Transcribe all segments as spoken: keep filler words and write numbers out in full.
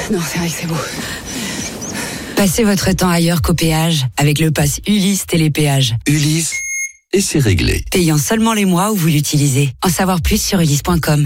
Non, c'est vrai que c'est beau. Passez votre temps ailleurs qu'au péage avec le pass Ulysse Télépéage. Ulysse, et c'est réglé. Payant seulement les mois où vous l'utilisez. En savoir plus sur ulysse point com.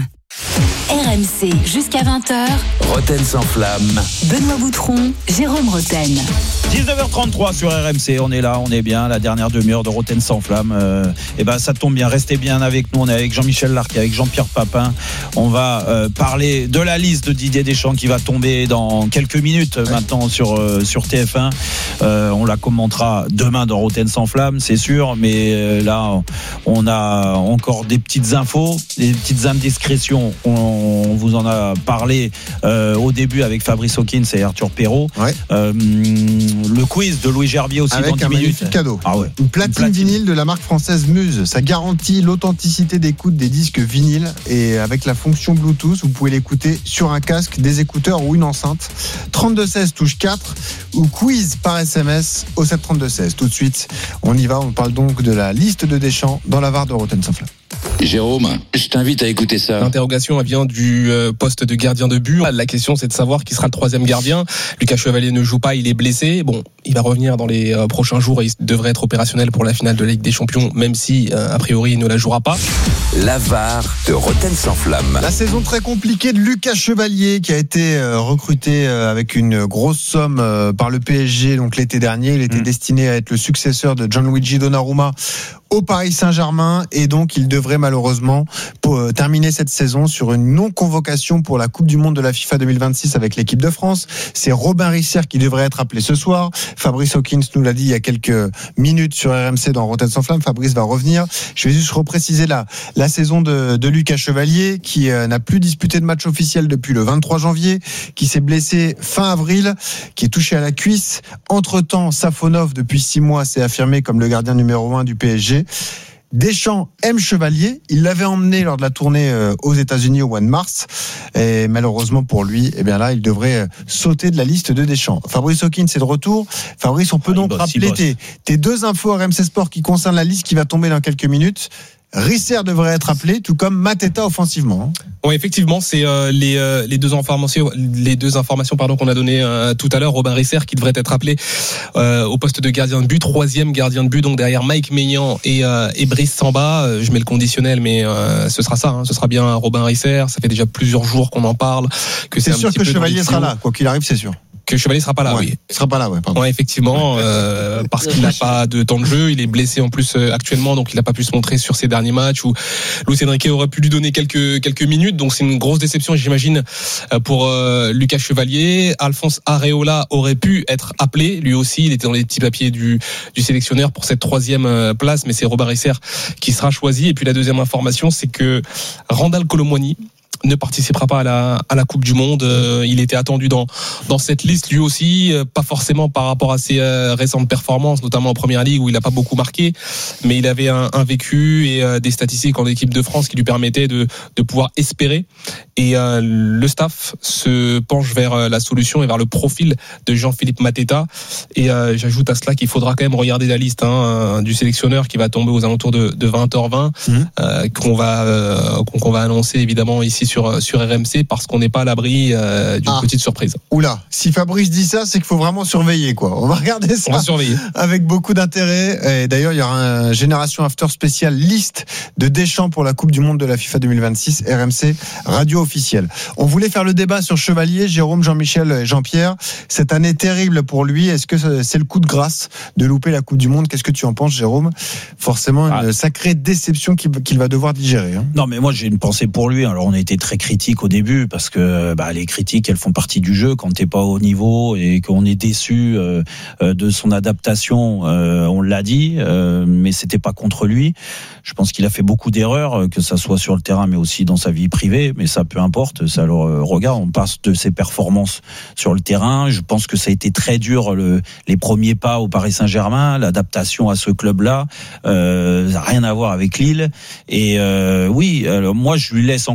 R M C jusqu'à vingt heures. Roten sans flamme. Benoît Boutron, Jérôme Roten. dix-neuf heures trente-trois sur R M C, on est là, on est bien, la dernière demi-heure de Roten sans flamme. Euh, et ben ça tombe bien, restez bien avec nous, on est avec Jean-Michel Larquet, avec Jean-Pierre Papin. On va euh, parler de la liste de Didier Deschamps qui va tomber dans quelques minutes ouais. maintenant sur, euh, sur T F un. Euh, on la commentera demain dans Roten sans flamme, c'est sûr, mais euh, là on a encore des petites infos, des petites indiscrétions. On, on vous en a parlé euh, au début avec Fabrice Hawkins et Arthur Perrault. Ouais. Euh, le quiz de Louis Gerbier aussi avec dans dix un minutes. Magnifique cadeau. Ah ouais. Une platine, Une platine vinyle de la marque française Muse. Ça garantit l'authenticité d'écoute des disques vinyles et avec la fonction Bluetooth, vous pouvez l'écouter sur un casque, des écouteurs ou une enceinte. trente-deux seize touche quatre ou quiz par S M S au sept trente-deux seize. Tout de suite, on y va. On parle donc de la liste de Deschamps dans la V A R de Roten sans flamme. Jérôme, je t'invite à écouter ça. L'interrogation elle vient du poste de gardien de but. La question c'est de savoir qui sera le troisième gardien. Lucas Chevalier ne joue pas, il est blessé. Bon, il va revenir dans les prochains jours et il devrait être opérationnel pour la finale de la Ligue des Champions, même si a priori il ne la jouera pas. La V A R de Roten sans flamme. La saison très compliquée de Lucas Chevalier qui a été recruté avec une grosse somme par le P S G donc l'été dernier. Il était mmh. destiné à être le successeur de Gianluigi Donnarumma au Paris Saint-Germain et donc il devrait malheureusement pour terminer cette saison sur une non-convocation pour la Coupe du Monde de la FIFA deux mille vingt-six avec l'équipe de France. C'est Robin Risser qui devrait être appelé ce soir. Fabrice Hawkins nous l'a dit il y a quelques minutes sur R M C dans Roten sans flamme. Fabrice va revenir. Je vais juste repréciser la, la saison de, de Lucas Chevalier qui euh, n'a plus disputé de match officiel depuis le vingt-trois janvier, qui s'est blessé fin avril, qui est touché à la cuisse. Entre-temps, Safonov depuis six mois s'est affirmé comme le gardien numéro un du P S G. Deschamps aime Chevalier, il l'avait emmené lors de la tournée aux États-Unis au mois de mars et malheureusement pour lui, eh bien là il devrait sauter de la liste de Deschamps. Fabrice Hawkins est de retour. Fabrice, on peut ah, donc bosse, rappeler tes, tes deux infos R M C Sport qui concernent la liste qui va tomber dans quelques minutes. Risser devrait être appelé, tout comme Mateta offensivement. Oui, effectivement, c'est euh, les, euh, les deux informations, les deux informations pardon qu'on a données euh, tout à l'heure. Robin Risser qui devrait être appelé euh, au poste de gardien de but, troisième gardien de but, donc derrière Mike Maignan et, euh, et Brice Samba. Euh, je mets le conditionnel, mais euh, ce sera ça. Hein, ce sera bien Robin Risser. Ça fait déjà plusieurs jours qu'on en parle. Que c'est, c'est sûr que Chevalier sera là, quoi qu'il arrive, c'est sûr. Que Chevalier sera pas là, ouais, oui. Il sera pas là, ouais. Pardon. Ouais, effectivement, euh, parce qu'il n'a pas de temps de jeu, il est blessé en plus euh, actuellement, donc il n'a pas pu se montrer sur ses derniers matchs où Luis Enrique aurait pu lui donner quelques quelques minutes, donc c'est une grosse déception, j'imagine, pour euh, Lucas Chevalier. Alphonse Areola aurait pu être appelé, lui aussi, il était dans les petits papiers du du sélectionneur pour cette troisième place, mais c'est Robin Risser qui sera choisi. Et puis la deuxième information, c'est que Randal Colomwani ne participera pas à la à la Coupe du Monde. Euh, il était attendu dans dans cette liste lui aussi, euh, pas forcément par rapport à ses euh, récentes performances, notamment en Première Ligue où il a pas beaucoup marqué, mais il avait un, un vécu et euh, des statistiques en équipe de France qui lui permettaient de de pouvoir espérer. Et euh, le staff se penche vers euh, la solution et vers le profil de Jean-Philippe Mateta. Et euh, j'ajoute à cela qu'il faudra quand même regarder la liste hein, du sélectionneur qui va tomber aux alentours de, de vingt heures vingt, mmh. euh, qu'on va euh, qu'on, qu'on va annoncer évidemment ici sur sur R M C parce qu'on n'est pas à l'abri euh, d'une ah. petite surprise. Oula, si Fabrice dit ça, c'est qu'il faut vraiment surveiller quoi. On va regarder ça. On va surveiller avec beaucoup d'intérêt. Et d'ailleurs, il y aura un Génération After spécial liste de Deschamps pour la Coupe du Monde de la FIFA deux mille vingt-six. R M C radio officielle. On voulait faire le débat sur Chevalier, Jérôme, Jean-Michel et Jean-Pierre. Cette année terrible pour lui. Est-ce que c'est le coup de grâce de louper la Coupe du Monde? Qu'est-ce que tu en penses, Jérôme? Forcément, une ah. sacrée déception qu'il, qu'il va devoir digérer. Hein. Non, mais moi j'ai une pensée pour lui. Alors on a été très critiques au début parce que bah, les critiques elles font partie du jeu quand t'es pas au niveau et qu'on est déçu euh, de son adaptation. Euh, on l'a dit, euh, mais c'était pas contre lui. Je pense qu'il a fait beaucoup d'erreurs, que ça soit sur le terrain mais aussi dans sa vie privée. Mais ça peu importe, ça le regarde. On passe de ses performances sur le terrain. Je pense que ça a été très dur le, les premiers pas au Paris Saint-Germain, l'adaptation à ce club-là, euh, ça n'a rien à voir avec Lille. Et euh, oui, alors moi je lui laisse encore une chance.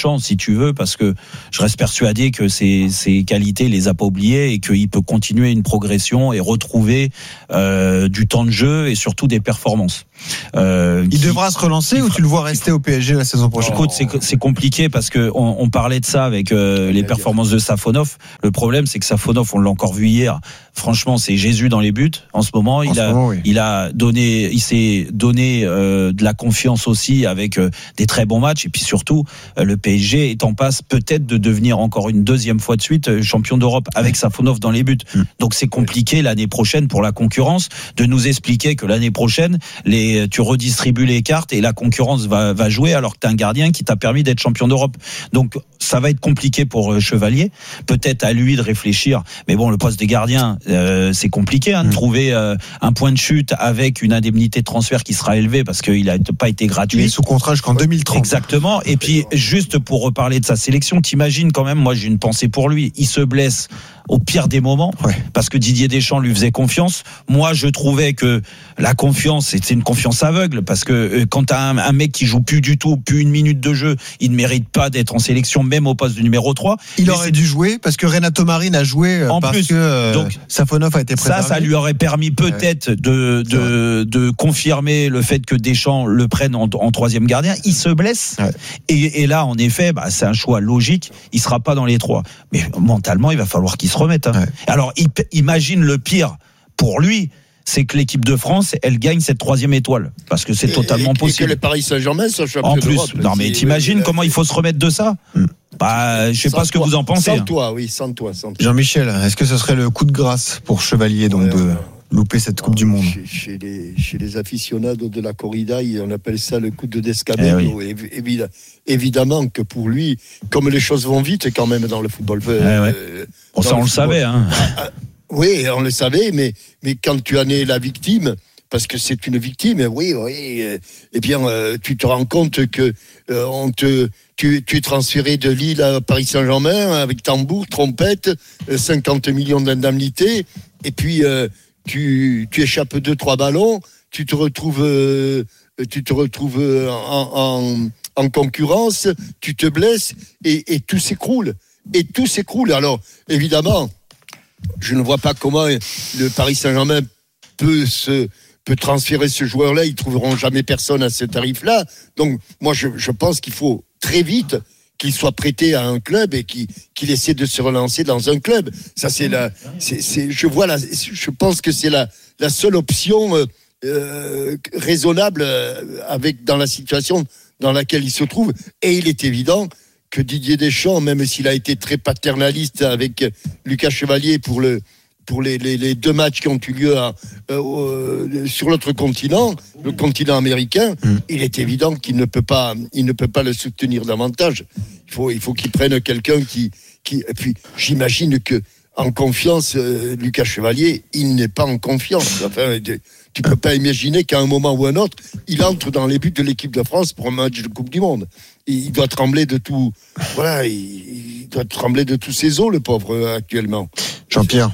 chance, si tu veux, parce que je reste persuadé que ses, ses qualités, il les a pas oubliées et qu'il peut continuer une progression et retrouver euh, du temps de jeu et surtout des performances. Euh, il qui, devra se relancer il ou fera, tu le vois rester au P S G la saison prochaine? Écoute, c'est, c'est compliqué parce que on, on parlait de ça avec euh, les performances de Safonov. Le problème, c'est que Safonov, on l'a encore vu hier. Franchement, c'est Jésus dans les buts en ce moment. Il en a, moment, oui. il a donné, il s'est donné euh, de la confiance aussi avec euh, des très bons matchs. Et puis surtout, euh, le P S G est en passe peut-être de devenir encore une deuxième fois de suite euh, champion d'Europe avec Safonov dans les buts. Mmh. Donc c'est compliqué l'année prochaine pour la concurrence de nous expliquer que l'année prochaine, les, tu redistribues les cartes et la concurrence va, va jouer alors que tu as un gardien qui t'a permis d'être champion d'Europe. Donc ça va être compliqué pour euh, Chevalier. Peut-être à lui de réfléchir. Mais bon, le poste de gardien, euh, c'est compliqué hein, de mmh. trouver euh, un point de chute avec une indemnité de transfert qui sera élevée parce qu'il n'a pas été gratuit. Il est sous contrat jusqu'en deux mille trente. Exactement. Et puis, juste pour reparler de sa sélection, t'imagines quand même, moi j'ai une pensée pour lui. Il se blesse au pire des moments ouais. parce que Didier Deschamps lui faisait confiance. Moi, je trouvais que la confiance, c'est une confiance aveugle parce que quand t'as un, un mec qui joue plus du tout, plus une minute de jeu, il ne mérite pas d'être en sélection, même au poste de numéro trois. Il Mais aurait c'est... dû jouer parce que Renato Marine a joué en parce plus, que euh, donc, Safonov a été préservé. Ça, ça lui aurait permis peut-être ouais. de, de, de confirmer le fait que Deschamps le prenne en, en troisième gardien. Il se blesse. Ouais. Et, et là, en effet, bah, c'est un choix logique. Il sera pas dans les trois. Mais mentalement, il va falloir qu'il se remette. Hein. Ouais. Alors, il, imagine le pire pour lui. C'est que l'équipe de France, elle gagne cette troisième étoile. Parce que c'est et, totalement et, possible. Et que le Paris Saint-Germain soit champion en plus, d'Europe. Non, mais t'imagines euh, comment il faut se remettre de ça mmh. Bah, je sais pas ce que toi, vous en pensez. Sans toi, oui, sans toi, sans toi. Jean-Michel, est-ce que ce serait le coup de grâce pour Chevalier donc ouais, de ouais. louper cette Coupe non, du Monde? Chez, chez, les, chez les aficionados de la corrida, on appelle ça le coup de descabello. Eh oui. Évi- évidemment que pour lui, comme les choses vont vite quand même dans le football. Eh euh, ouais. Bon, ça, on le savait. Hein. Ah, oui, on le savait, mais, mais quand tu en es la victime, parce que c'est une victime, oui, oui, euh, eh bien, euh, tu te rends compte que euh, on te, tu, tu es transféré de Lille à Paris Saint-Germain avec tambour, trompette, euh, cinquante millions d'indemnités, et puis euh, tu, tu échappes deux, trois ballons, tu te retrouves, euh, tu te retrouves en, en, en concurrence, tu te blesses et, et tout s'écroule, et tout s'écroule. Alors, évidemment, je ne vois pas comment le Paris Saint-Germain peut se peut transférer ce joueur-là. Ils trouveront jamais personne à ce tarif-là. Donc, moi, je, je pense qu'il faut très vite qu'il soit prêté à un club et qu'il, qu'il essaie de se relancer dans un club. Ça, c'est la, c'est, c'est, je vois la, je pense que c'est la, la seule option euh, euh, raisonnable avec dans la situation dans laquelle il se trouve. Et il est évident que Didier Deschamps, même s'il a été très paternaliste avec Lucas Chevalier pour le pour les, les, les deux matchs qui ont eu lieu à, euh, sur l'autre continent, le continent américain, mmh. il est évident qu'il ne peut pas, il ne peut pas le soutenir davantage. Il faut, il faut qu'il prenne quelqu'un qui, qui. Et puis, j'imagine que en confiance, euh, Lucas Chevalier, il n'est pas en confiance. Enfin, tu peux pas imaginer qu'à un moment ou un autre, il entre dans les buts de l'équipe de France pour un match de Coupe du Monde. Il doit trembler de tout. Voilà, il, il doit trembler de tous ses os, le pauvre, actuellement. Jean-Pierre.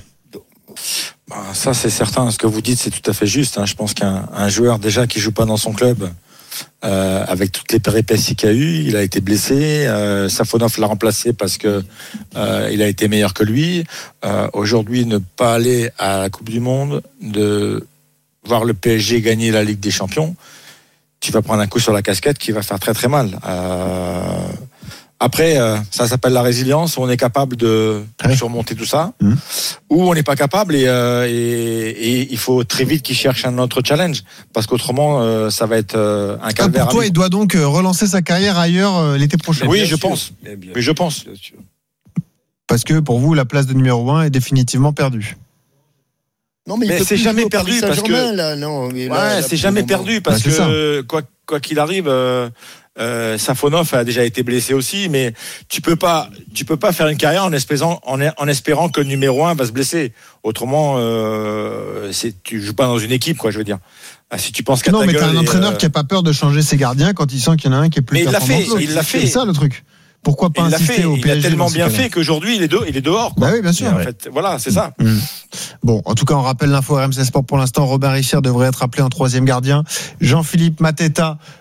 Bah, ça c'est certain, ce que vous dites c'est tout à fait juste. Hein. Je pense qu'un un joueur déjà qui joue pas dans son club, euh, avec toutes les péripéties qu'il y a eu, il a été blessé. Euh, Safonov l'a remplacé parce que euh, il a été meilleur que lui. Euh, aujourd'hui, ne pas aller à la Coupe du Monde, de voir le P S G gagner la Ligue des Champions, tu vas prendre un coup sur la casquette qui va faire très très mal. Euh, Après, euh, ça s'appelle la résilience, où on est capable de ouais. surmonter tout ça, mmh. ou on n'est pas capable et, euh, et, et il faut très vite qu'il cherche un autre challenge, parce qu'autrement, euh, ça va être euh, un calvaire. Ah, pour toi, il doit donc relancer sa carrière ailleurs euh, l'été prochain. Oui, je sûr. pense. Oui, je pense. Parce que pour vous, la place de numéro un est définitivement perdue. Non, mais, mais c'est jamais perdu parce que là, non, mais ouais, là, c'est jamais perdu parce bah, que quoi, quoi qu'il arrive. Euh, Euh, Safonov a déjà été blessé aussi, mais tu peux pas, tu peux pas faire une carrière en espérant, en, en espérant que le numéro un va se blesser. Autrement, euh, c'est, tu joues pas dans une équipe, quoi. Je veux dire, si tu penses qu'à non, ta mais gueule t'as un entraîneur euh... qui a pas peur de changer ses gardiens quand il sent qu'il y en a un qui est plus mais performant. Mais il l'a fait, il l'a fait. C'est ça le truc. Pourquoi pas il insister l'a fait, au P S G? Il a tellement bien fait qu'aujourd'hui il est, de, il est dehors. Quoi. Bah oui, bien sûr. En fait, voilà, c'est ça. Mmh. Bon, en tout cas, on rappelle l'info R M C Sport pour l'instant. Robin Richer devrait être appelé en troisième gardien. Jean-Philippe Mateta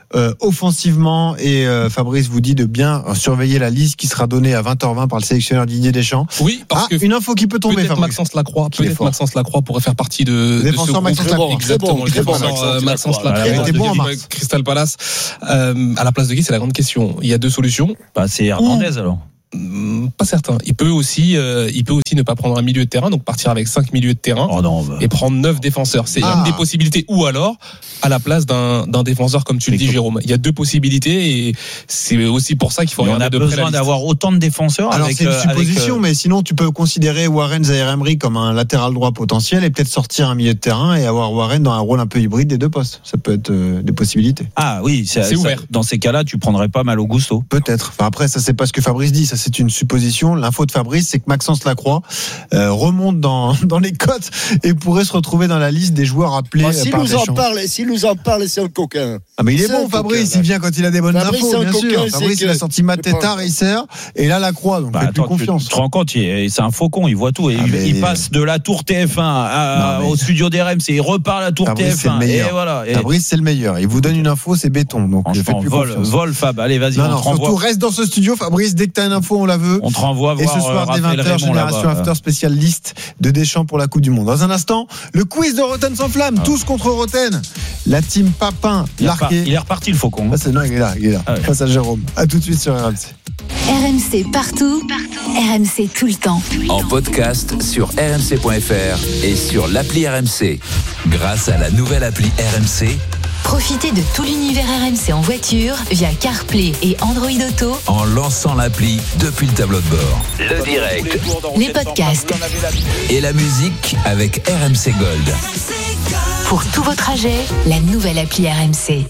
euh, offensivement et euh, Fabrice vous dit de bien surveiller la liste qui sera donnée à vingt heures vingt par le sélectionneur Didier Deschamps. Oui, parce ah, que une info qui peut tomber. Peut-être Fabrice. Maxence Lacroix, peut-être Maxence Lacroix pourrait faire partie de, défenseur de ce Maxence groupe. Lacroix. Exactement, très le bon, défenseur très bon, Maxence Lacroix. Lacroix. Il était bon en mars. Crystal Palace. Euh, à la place de qui, c'est la grande question. Il y a deux solutions. Bah, c'est Hernandez alors. Pas certain. Il peut aussi, euh, il peut aussi ne pas prendre un milieu de terrain, donc partir avec cinq milieux de terrain Oh non, bah. et prendre neuf défenseurs. C'est Ah. une des possibilités. Ou alors à la place d'un, d'un défenseur, comme tu le dis, Jérôme. Il y a deux possibilités et c'est aussi pour ça qu'il faut Mais on regarder a de près la besoin liste. d'avoir autant de défenseurs. Alors avec, c'est une euh, avec, supposition, euh, mais sinon tu peux considérer Warren Zaïre-Emery comme un latéral droit potentiel et peut-être sortir un milieu de terrain et avoir Warren dans un rôle un peu hybride des deux postes. Ça peut être euh, des possibilités. Ah oui, c'est, C'est ça, ouvert. dans ces cas-là, tu prendrais pas Malo Gusto. Peut-être. Enfin, après, ça c'est pas ce que Fabrice dit, ça c'est une supposition. L'info de Fabrice, c'est que Maxence Lacroix euh, remonte dans dans les cotes et pourrait se retrouver dans la liste des joueurs appelés Bon, euh, s'il par nous en Deschamps. parle, s'il nous en parle, c'est un coquin. Ah mais il est C'est bon un Fabrice, coquin, il vient quand il a des bonnes Fabrice, infos, c'est un bien coquin, sûr. c'est Fabrice, que- il a sorti Mateta, Risser et là Lacroix, donc Bah, faites lui attends, tu, confiance. tu te rends compte, il- c'est un faucon, il voit tout. Et Ah, il, mais- il passe de la tour T F un à- Non, mais- au studio d'R M C, il repart à la tour Fabrice, c'est T F un. le Et meilleur. voilà. Et, Fabrice, c'est le meilleur. Il vous donne une info, c'est béton. Donc, faites franchement, plus vol, confiance. vol, Fab. Allez, vas-y, Non, on non, te renvoie. surtout reste dans ce studio, Fabrice. Dès que tu as une info, on la veut. On te renvoie Et voir ce soir, euh, dès Raphaël vingt heures, Raymond, Génération là-bas. After spécial liste de Deschamps pour la Coupe du Monde. Dans un instant, le quiz de Roten sans flamme. Tous contre Roten. La team Papin, Il est, repar- Larqué. il est reparti, le faucon. Ah, c'est non, il est là, il est là. Ah ouais. Face à Jérôme. À tout de suite sur R M C. R M C partout, R M C tout le temps. En podcast sur r m c point f r et sur l'appli R M C. Grâce à la nouvelle appli R M C, Profitez de tout l'univers R M C en voiture via CarPlay et Android Auto. en lançant l'appli depuis le tableau de bord. Le direct Les podcasts. et la musique avec R M C Gold. Pour tous vos trajets, la nouvelle appli R M C.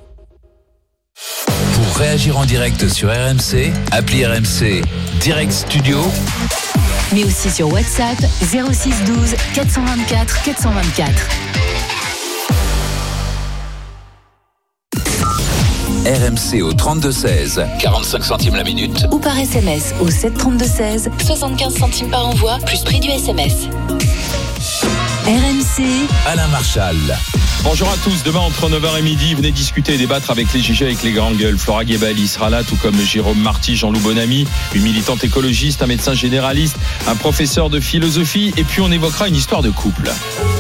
Pour réagir en direct sur R M C, appli R M C Direct Studio Mais aussi sur WhatsApp zéro six douze quatre cent vingt-quatre quatre cent vingt-quatre. R M C au trente-deux seize, quarante-cinq centimes la minute. Ou par S M S au sept trente-deux seize, soixante-quinze centimes par envoi, plus prix du S M S. R M C, Alain Marchal. Bonjour à tous, demain entre neuf heures et midi, venez discuter et débattre avec les G G, avec les grandes gueules. Flora Guébali sera là, tout comme Jérôme Marty, Jean-Loup Bonamy, une militante écologiste, un médecin généraliste, un professeur de philosophie, et puis on évoquera une histoire de couple.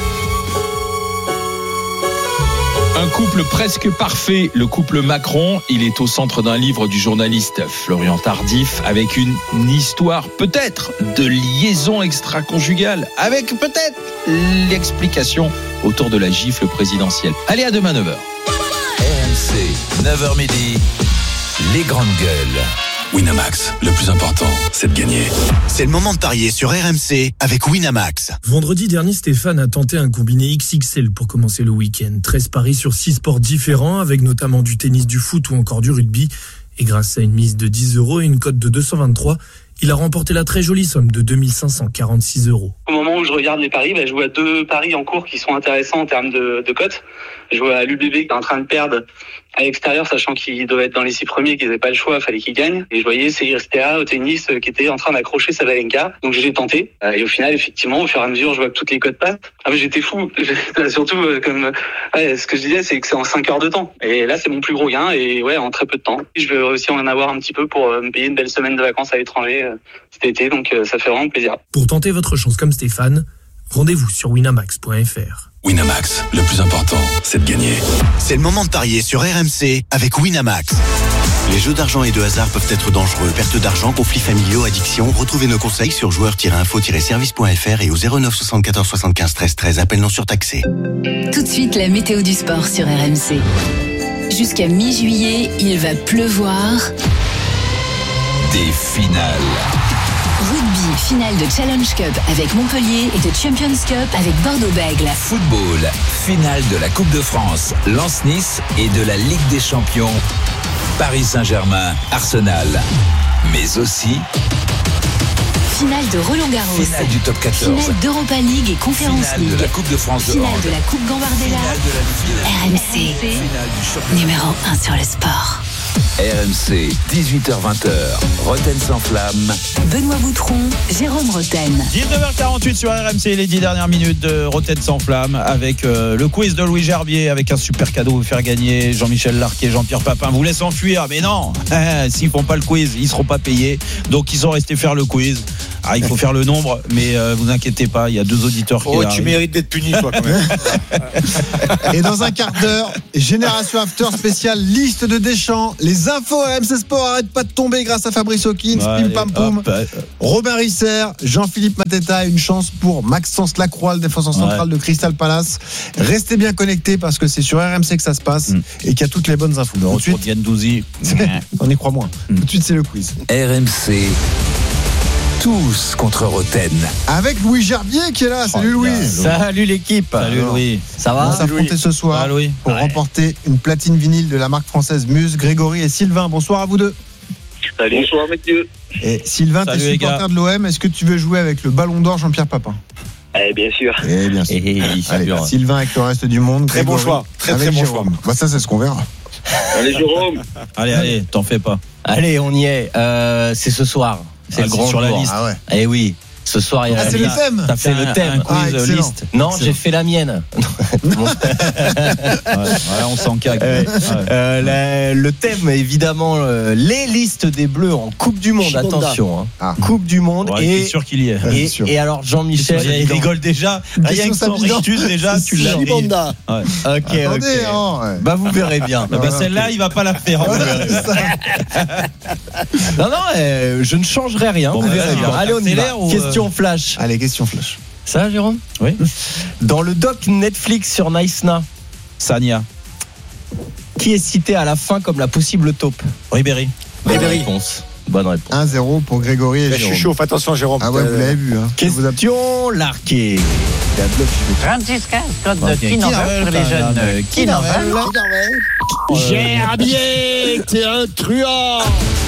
Un couple presque parfait, le couple Macron. Il est au centre d'un livre du journaliste Florian Tardif avec une, une histoire peut-être de liaison extra-conjugale, avec peut-être l'explication autour de la gifle présidentielle. Allez, à demain neuf heures. R M C, neuf heures midi, les grandes gueules. Winamax, le plus important, c'est de gagner. C'est le moment de parier sur R M C avec Winamax. Vendredi dernier, Stéphane a tenté un combiné X X L pour commencer le week-end. treize paris sur six sports différents, avec notamment du tennis, du foot ou encore du rugby. Et grâce à une mise de dix euros et une cote de deux cent vingt-trois, il a remporté la très jolie somme de deux mille cinq cent quarante-six euros. Au moment où je regarde les paris, bah, je vois deux paris en cours qui sont intéressants en termes de, de cotes. Je vois l'U B B qui est en train de perdre à l'extérieur, sachant qu'il doit être dans les six premiers, qu'ils n'avaient pas le choix, il fallait qu'il gagne. Et je voyais C I S T A au tennis euh, qui était en train d'accrocher Sabalenka. Donc j'ai tenté. Euh, et au final, effectivement, au fur et à mesure, je vois que toutes les cotes passent. Ah, mais j'étais fou. Surtout, euh, comme ouais, ce que je disais, c'est que c'est en cinq heures de temps. Et là, c'est mon plus gros gain. Et ouais, en très peu de temps. Je veux aussi en avoir un petit peu pour euh, me payer une belle semaine de vacances à l'étranger euh, cet été. Donc euh, ça fait vraiment plaisir. Pour tenter votre chance comme Stéphane, rendez-vous sur winamax point f r. Winamax, le plus important, c'est de gagner. C'est le moment de parier sur R M C avec Winamax. Les jeux d'argent et de hasard peuvent être dangereux. Perte d'argent, conflits familiaux, addiction. Retrouvez nos conseils sur joueurs tiret info tiret service point f r et au zéro neuf soixante-quatorze soixante-quinze treize treize. Appel non surtaxé. tout de suite la météo du sport sur R M C. Jusqu'à mi-juillet, il va pleuvoir. Des finales. Rugby, finale de Challenge Cup avec Montpellier et de Champions Cup avec Bordeaux-Bègles. Football, finale de la Coupe de France, Lens-Nice et de la Ligue des Champions, Paris Saint-Germain, Arsenal. Mais aussi Finale de Roland-Garros. Finale du top quatorze. Finale d'Europa League et Conference Finale League. de la Coupe de France de Finale hand. de la Coupe Gambardella. Finale de la R M C. Finale du championnat. Numéro un sur le sport. R M C, dix-huit heures vingt. Roten sans flamme. Benoît Boutron, Jérôme Roten. dix-neuf heures quarante-huit sur R M C, les dix dernières minutes de Roten sans flamme avec euh, le quiz de Louis Gerbier avec un super cadeau à vous faire gagner. Jean-Michel Larquet, Jean-Pierre Papin vous laissent enfuir, mais non, s'ils font pas le quiz, ils seront pas payés. Donc ils sont restés faire le quiz. Ah, il faut faire le nombre, mais euh, vous inquiétez pas, il y a deux auditeurs qui Oh, arrivent. tu mérites d'être puni, toi, quand même. Et dans un quart d'heure, Génération After spécial liste de Deschamps. Les infos R M C Sport arrêtent pas de tomber grâce à Fabrice Hawkins, Ouais, Pim Pam Poum, hop, euh, Robin Risser, Jean-Philippe Mateta. Une chance pour Maxence Lacroix, le défenseur central Ouais. de Crystal Palace. Restez bien connectés parce que c'est sur R M C que ça se passe Mm. et qu'il y a toutes les bonnes infos. le Tout de retour suite, de Gendouzi. on y croit moins. Mm. Tout de suite, c'est le quiz. R M C, tous contre Roten. Avec Louis Gerbier qui est là. Salut Oh, Louis. bien, Louis. Salut l'équipe. Salut Alors, Louis. Ça On va va s'affronter ce soir Ah, Louis. pour Ouais. remporter une platine vinyle de la marque française Muse. Grégory et Sylvain, bonsoir à vous deux. Salut. Bonsoir, messieurs. Et Sylvain, tu Salut, es les gars. supporter de l'O M. Est-ce que tu veux jouer avec le Ballon d'Or Jean-Pierre Papin? Eh bien sûr. Eh bien sûr. Eh, eh, Allez, sûr. Sylvain avec le reste du monde. Très bon Grégory choix. Très, avec très bon Jérôme. Bah, ça, c'est ce qu'on verra. Allez, Jérôme. Allez, allez, t'en fais pas. Allez, on y est. Euh, c'est ce soir. C'est Ah, le c'est grand sur la jour. liste. Ah ouais. Eh oui. Ce soir, il y a Ah, la c'est le liste. thème. T'as C'est fait le un- thème. un quiz Ah, excellent. liste. Non, Excellent. j'ai fait la mienne. Ouais, ouais, on s'en cague. Ouais. Ouais. Euh, la- le thème, évidemment, euh, les listes des Bleus en Coupe du Monde. Chibanda. Attention, hein. Ah. Coupe du Monde. Ouais, et, t'es sûr qu'il y est. et, Bien sûr. et alors, Jean-Michel. Il évident. rigole déjà. Une Rien que question son évidente. rictus, déjà, tu l'as pris. Chibanda. Ouais. Ok, ok. Attendez, hein, ouais. Bah, vous verrez bien. Bah, Ouais, celle-là, ok. il va pas la faire. vous Ouais, verrez. c'est ça. Non, non, euh, je ne changerai rien. Bon, vous bah, verrez vas-y, bien. alors, Allez, on y va. t'accélères ou, euh, Question flash. Allez, question flash. Ça, va, Jérôme? Oui. Dans le doc Netflix sur Naïsna, Sania. qui est cité à la fin comme la possible taupe? Ribéry. Bonne Ribéry. réponse. Bonne réponse. un zéro pour Grégory et Je suis Jérôme. chaud, fais attention, Jérôme. Ah ouais, vous Euh, l'avez vu. Hein. Je vous appelle. Question Larquet. trente-six quinze, code Bon, de tiens, qui n'en qui veut n'en pour veut, les là, jeunes. là, Qui n'en veut Gerbier, t'es un truand.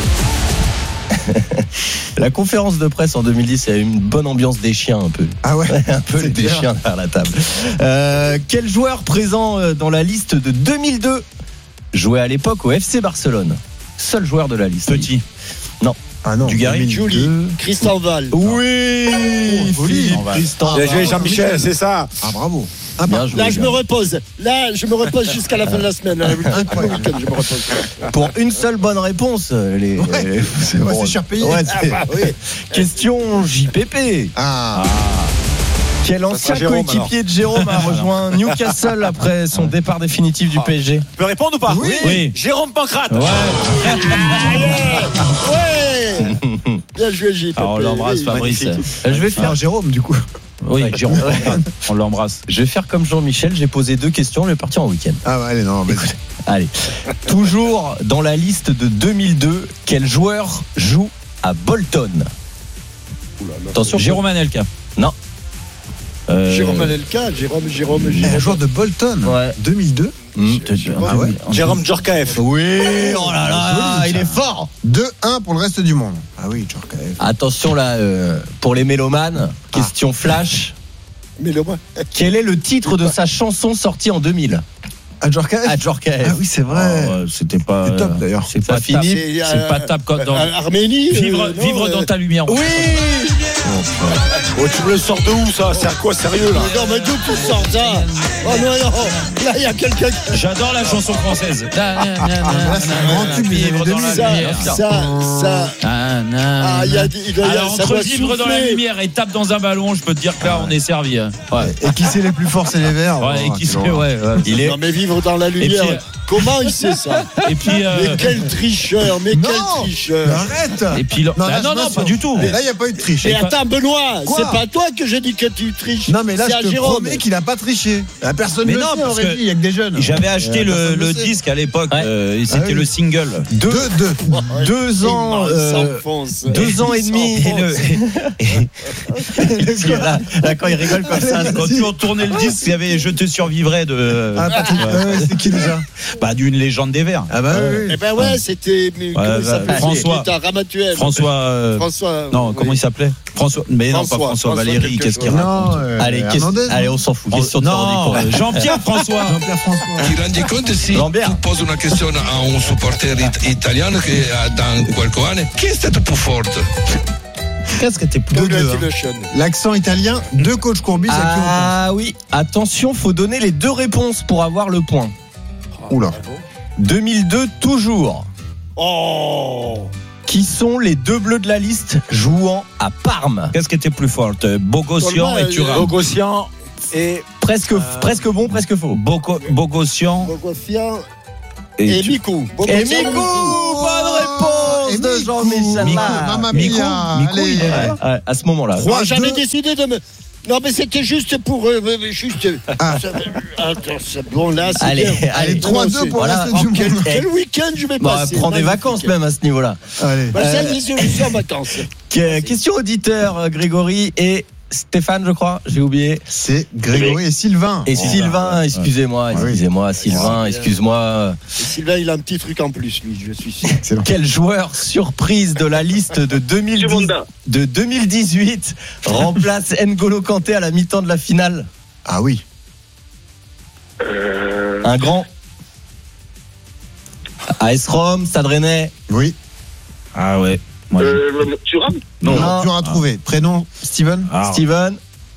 La conférence de presse en deux mille dix, il y a eu une bonne ambiance des chiens un peu. Ah ouais. Un peu C'est des clair. chiens derrière la table. Euh, quel joueur présent euh, dans la liste de deux mille deux jouait à l'époque au F C Barcelone? Seul joueur de la liste. Petit. Ah non. Dugarry. deux mille deux. Julie. Christian Val. Oui, Oh, joli. Philippe va. Tristan. Bien joué, Jean-Michel, c'est ça. Ah bravo. Ah, Bien bah, joué, Là, je bien. me repose. Là, je me repose jusqu'à la fin de la semaine. Incroyable. Le week-end, je me repose. Pour une seule bonne réponse. euh, Les, Ouais. les- C'est ouais, c'est cher payé. Ouais, Ah c'est- bah oui. Question J P P. Ah. Quel sera ancien Jérôme, coéquipier de Jérôme a rejoint Newcastle après son départ définitif du P S G? Tu peux répondre ou pas? Oui. Oui. Jérôme Pancrate. Ouais. Ouais. Bien joué, J. Alors, on l'embrasse, Oui, Fabrice. magnifique. Je vais faire Alors Jérôme du coup. Oui, Jérôme. On l'embrasse. Je vais faire comme Jean-Michel, j'ai posé deux questions, je vais partir en week-end. Ah ouais, allez non. Mais... Écoute, allez. Toujours dans la liste de deux mille deux, quel joueur joue à Bolton? Attention, Jérôme Anelka. Non. Euh, Jérôme Anelka, Jérôme, Jérôme, Un Jérôme. joueur de Bolton. Ouais. deux mille deux. Mmh. Ah ouais. Jérôme Djorkaeff. Oui, oh là là, Joli, il ça. est fort. deux un pour le reste du monde. Ah oui, Djorkaeff. Attention là, euh, pour les mélomanes, question flash. Mais le moi. Quel est le titre de sa chanson sortie en deux mille? Ah Djorkaeff. À Djorkaeff. Ah oui, c'est vrai. Oh, c'était pas. C'est top d'ailleurs. C'est Ça pas finit. tap. C'est, C'est euh, pas tap quand dans. Euh, Arménie. Vivre, euh, non, vivre euh, dans ta lumière. Oui. Oh, tu me le sors de où ça? C'est à quoi sérieux là? Non, mais d'où tu sors ça? Oh non, non. Là, il y a quelqu'un qui. J'adore la chanson française. Ah, c'est un grand tube des années deux mille. Ça, ça, ça. Ah, il y a, il doit y Alors, avoir- ça entre doit vivre dans la souffler. lumière et tape dans un ballon, je peux te dire que là, on est servi. hein. Ouais. Et qui c'est les plus forts, c'est les Verts. Ouais, et Oh, qui quelle c'est, horreur. ouais, ouais. Il est. Non, mais vivre dans la lumière. puis, euh, Comment il sait ça? Et puis, euh, Mais quel tricheur, mais Non. quel tricheur. Mais arrête. et puis, le- Non, Ah, là, non, je non, m'assure. pas du tout. Mais là, il n'y a pas eu de triche. Mais attends, Benoît, Quoi c'est pas toi que j'ai dit que tu triches. Non, mais là, c'est je à te Jérôme. promets qu'il n'a pas triché. La personne Mais ne non, le sait, parce aurait que dit, il n'y a que des jeunes. J'avais acheté Euh, le, personne le le sait. disque à l'époque, Ouais. euh, et c'était Ah oui. le single. Deux, deux. Deux ans, Il euh, s'enfonce. deux ans et Il demi. s'enfonce. Et le- là, là, quand il rigole comme ça, Quand tu as tourné le disque, il y avait Je te survivrai de. Ah, Patrick, Ouais. ouais, c'est qui déjà? Bah, d'une légende des Verts. Ah bah oui, oui. Eh ben ouais, c'était. mais comment il bah, s'appelait François. C'était un Ramatuel. François. euh, François. Non, oui. comment il s'appelait François, mais non, pas François, François, François Valéry, quelque qu'est-ce qu'il chose. raconte? Non, euh, Allez, qu'est-ce- Hernandez, allez, non on s'en fout. Oh, Question de non, Fort Nicolas. Jean-Pierre François. Jean-Pierre François. Ti rendi conto se Lambert. tu poses una questione a un supporter it- italiano che ha da qualche anno, chi è stato più forte? Qu'est-ce que t'es plus Deux, deux, hein. Congratulations. L'accent italien de coach Courbis à qui on Ah oui, attention, faut donner les deux réponses pour avoir le point. pense. Oula. deux mille deux toujours. Oh. Qui sont les deux bleus de la liste jouant à Parme? Qu'est-ce qui était plus forte? Bogossian et Thuram. Bogossian et Presque, presque bon, presque faux. Bogo- Bogossian Bogossian et, et Mikou. Et Mikou, bonne réponse Et de Mikou. Jean-Michel. Mikou, Mar. Mamma Mikou, mia. Mikou, Allez. il est là. Ouais, à ce moment-là. Trois, Ah, J'avais deux. décidé de me. Non, mais c'était juste pour. euh, euh, juste. Ah. Ça- Attends, c'est bon, là, c'est Allez, bien. allez, Non, trois non, deux c'est- pour voilà. le reste du Quel, monde. quel week-end je vais Bon, passer. prends des magnifique. vacances même à ce niveau-là. Allez. Bah, Euh, ça y est, je suis en vacances. Que- Question auditeur, euh, Grégory et Stéphane, je crois, j'ai oublié. C'est Grégory et Sylvain. Et Sylvain, excusez-moi, excusez-moi, Sylvain, excuse-moi. Et Sylvain, il a un petit truc en plus, lui, je suis sûr. Excellent. Quel joueur surprise de la liste de, deux mille dix, de deux mille dix-huit remplace N'Golo Kanté à la mi-temps de la finale? Ah oui. Un grand. A S Rome, Stade Rennais. Oui. Ah ouais. Moi, je- Thuram Non, Non. dur à trouver. Prénom, Steven. Ah, Steven.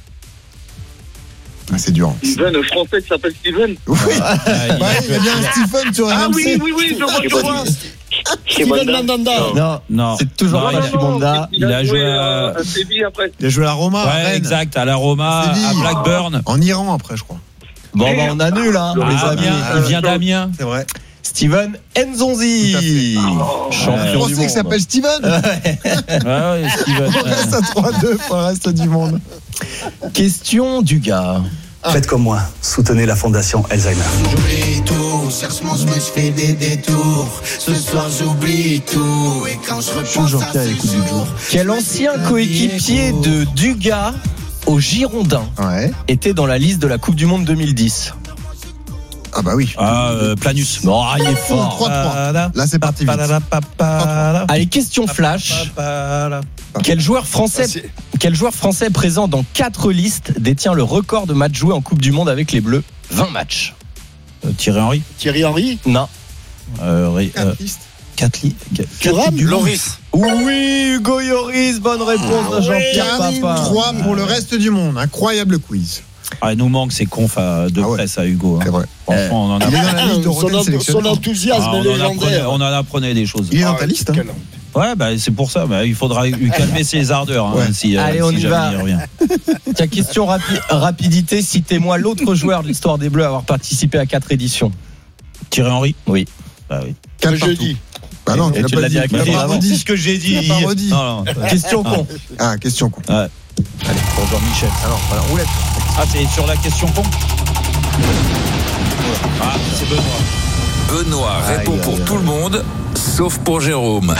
Ah, c'est dur. Steven, un français qui s'appelle Steven. Oui. ah, il Bah, a- il y a bien un Stephen sur Ah R M C. oui, oui, oui, je vois, je vois. Steven Mandanda. Non, Non, c'est toujours Non, pas il a- la Chibonda. il a joué à, à- à Séville après. Il a joué à la Roma, à Ouais, Rennes, exact, à la Roma, Séville. à Blackburn. en Iran après, je crois. Bon, bah, on annule, hein, les Ah, amis. bien, il vient d'Amiens. C'est vrai. Steven Nzonzi. Champion Je du pensais monde. qu'il s'appelle Steven. Ah ouais, Steven. On reste à trois deux pour le reste du monde. Question du gars. Faites comme moi, soutenez la fondation Alzheimer. J'oublie tout, cherche mon chemin, je fais des détours. Ce soir j'oublie tout, et quand je repense à ce jour. Quel ancien coéquipier de Dugas aux Girondins était dans la liste de la Coupe du Monde deux mille dix? Ah bah oui. Ah, euh, Planus. Non, il est fort. trois trois. Là, c'est parti vite. Allez, question flash. Quel joueur français, quel joueur français présent dans quatre listes détient le record de matchs joués en Coupe du Monde avec les Bleus? vingt matchs. Euh, Thierry Henry. Thierry Henry. Non. Euh, Ri- euh, quatre li- quatre- quatre Coupes du Monde. Loris. Oui, Hugo Lloris, bonne réponse de Jean-Pierre Papin. trois pour le reste du monde. Incroyable quiz. Ah, il nous manque ces confs à- de Ah ouais. presse à Hugo. hein. C'est vrai. Franchement, on en Il est dans la apprenait, liste de Son, Rotten en- son sélectionneur. enthousiasme ah, est on, en apprenait, légendaire. on en apprenait des choses. Il est dans Ah, ta liste. quel- Hein. Ouais, bah, c'est pour ça. Bah, il faudra lui calmer ses ardeurs. Hein, Ouais. si, euh, Allez, on si y jamais va. il revient. Tiens, question rapi- rapidité. Citez-moi l'autre joueur de l'histoire des Bleus à avoir participé à quatre éditions. Thierry Henry. Oui. Bah oui. Quatre Je partout. dis. Bah non, Et tu tu l'as l'as pas dit dit. avec Tu l'as les pas avant. redit. C'est ce que j'ai dit. Tu l'as pas redit. Non, non. Question con. Ah, question con. Ouais. Allez, pour Jean-Michel. Alors, voilà, roulette. Ah, c'est sur la question con. Ah, c'est Benoît. Benoît Aïe, répond aïe, pour aïe. tout le monde, sauf pour Jérôme.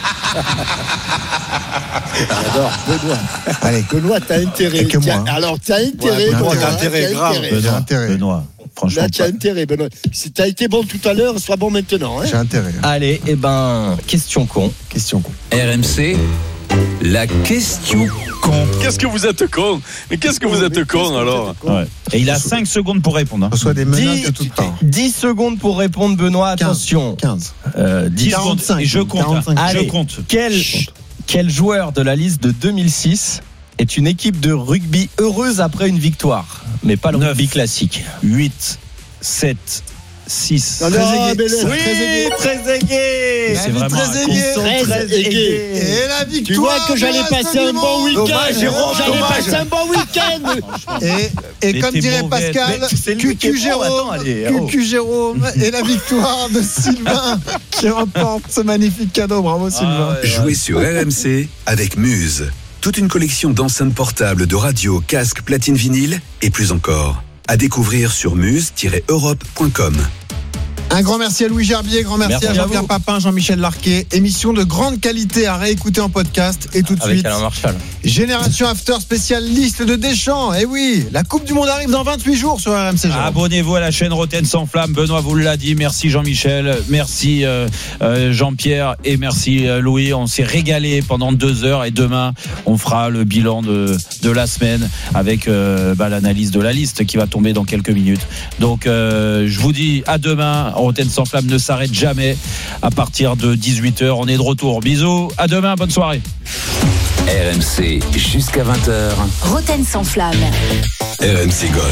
J'adore. Benoît. Allez. Benoît, t'as intérêt. Et que moi, Tiens, hein. Alors, t'as intérêt. Ouais, Benoît, Benoît, hein, t'as intérêt, t'as grave. intérêt. J'ai Benoît. intérêt. Benoît. Franchement. Là, tu as pas- intérêt, Benoît. Si t'as été bon tout à l'heure, sois bon maintenant. Hein. J'ai intérêt. Allez, eh ben, question con. Question con. R M C, la question con. Qu'est-ce que vous êtes con? Mais qu'est-ce que vous êtes con alors? Ouais. Et il a cinq secondes pour répondre. hein. Reçoit des menaces Dix- de toutes parts. dix secondes pour répondre, Benoît. Attention. quinze. Euh, dix secondes. quarante-cinq. Et je compte. hein. quarante-cinq. Je Allez. compte. Quel, quel joueur de la liste de deux mille six est une équipe de rugby heureuse après une victoire, mais pas le Neuf. rugby classique? huit, sept, six. Non, non, mais le- Oui, très aigué. C'est vraiment un très con. aigué. Ils sont Très très aigué. aigués. Et la victoire. Tu vois que j'allais de passer un Reste bon du week-end. Monde. Jérôme, J'allais dommage. passer un bon week-end. Et, et Mais comme t'es dirait mauvais. Pascal, Mais c'est lui qui est Cucu pro, attends, Jérôme, allez, oh. Cucu Jérôme et la victoire de Sylvain qui remporte ce magnifique cadeau. Bravo Sylvain. Jouez sur R M C avec Muse. Toute une collection d'enceintes portables, de radios, casques, platines vinyle et plus encore. À découvrir sur muse tiret europe point com. Un grand merci à Louis Gerbier, grand merci, merci à Jean-Pierre à Papin, Jean-Michel Larquet. Émission de grande qualité à réécouter en podcast. Et tout de Avec suite, Alain Marchal. Génération After spécial liste de Deschamps. Et oui, la Coupe du Monde arrive dans vingt-huit jours sur R M C. Abonnez-vous à la chaîne Roten sans flamme. Benoît vous l'a dit. Merci Jean-Michel, merci euh, euh, Jean-Pierre et merci euh, Louis. On s'est régalé pendant deux heures et demain on fera le bilan de, de la semaine avec euh, bah, l'analyse de la liste qui va tomber dans quelques minutes. Donc euh, je vous dis à demain. Roten sans flamme ne s'arrête jamais. À partir de dix-huit heures, on est de retour. Bisous, à demain, bonne soirée. R M C jusqu'à vingt heures. Roten sans flamme. R M C Gold.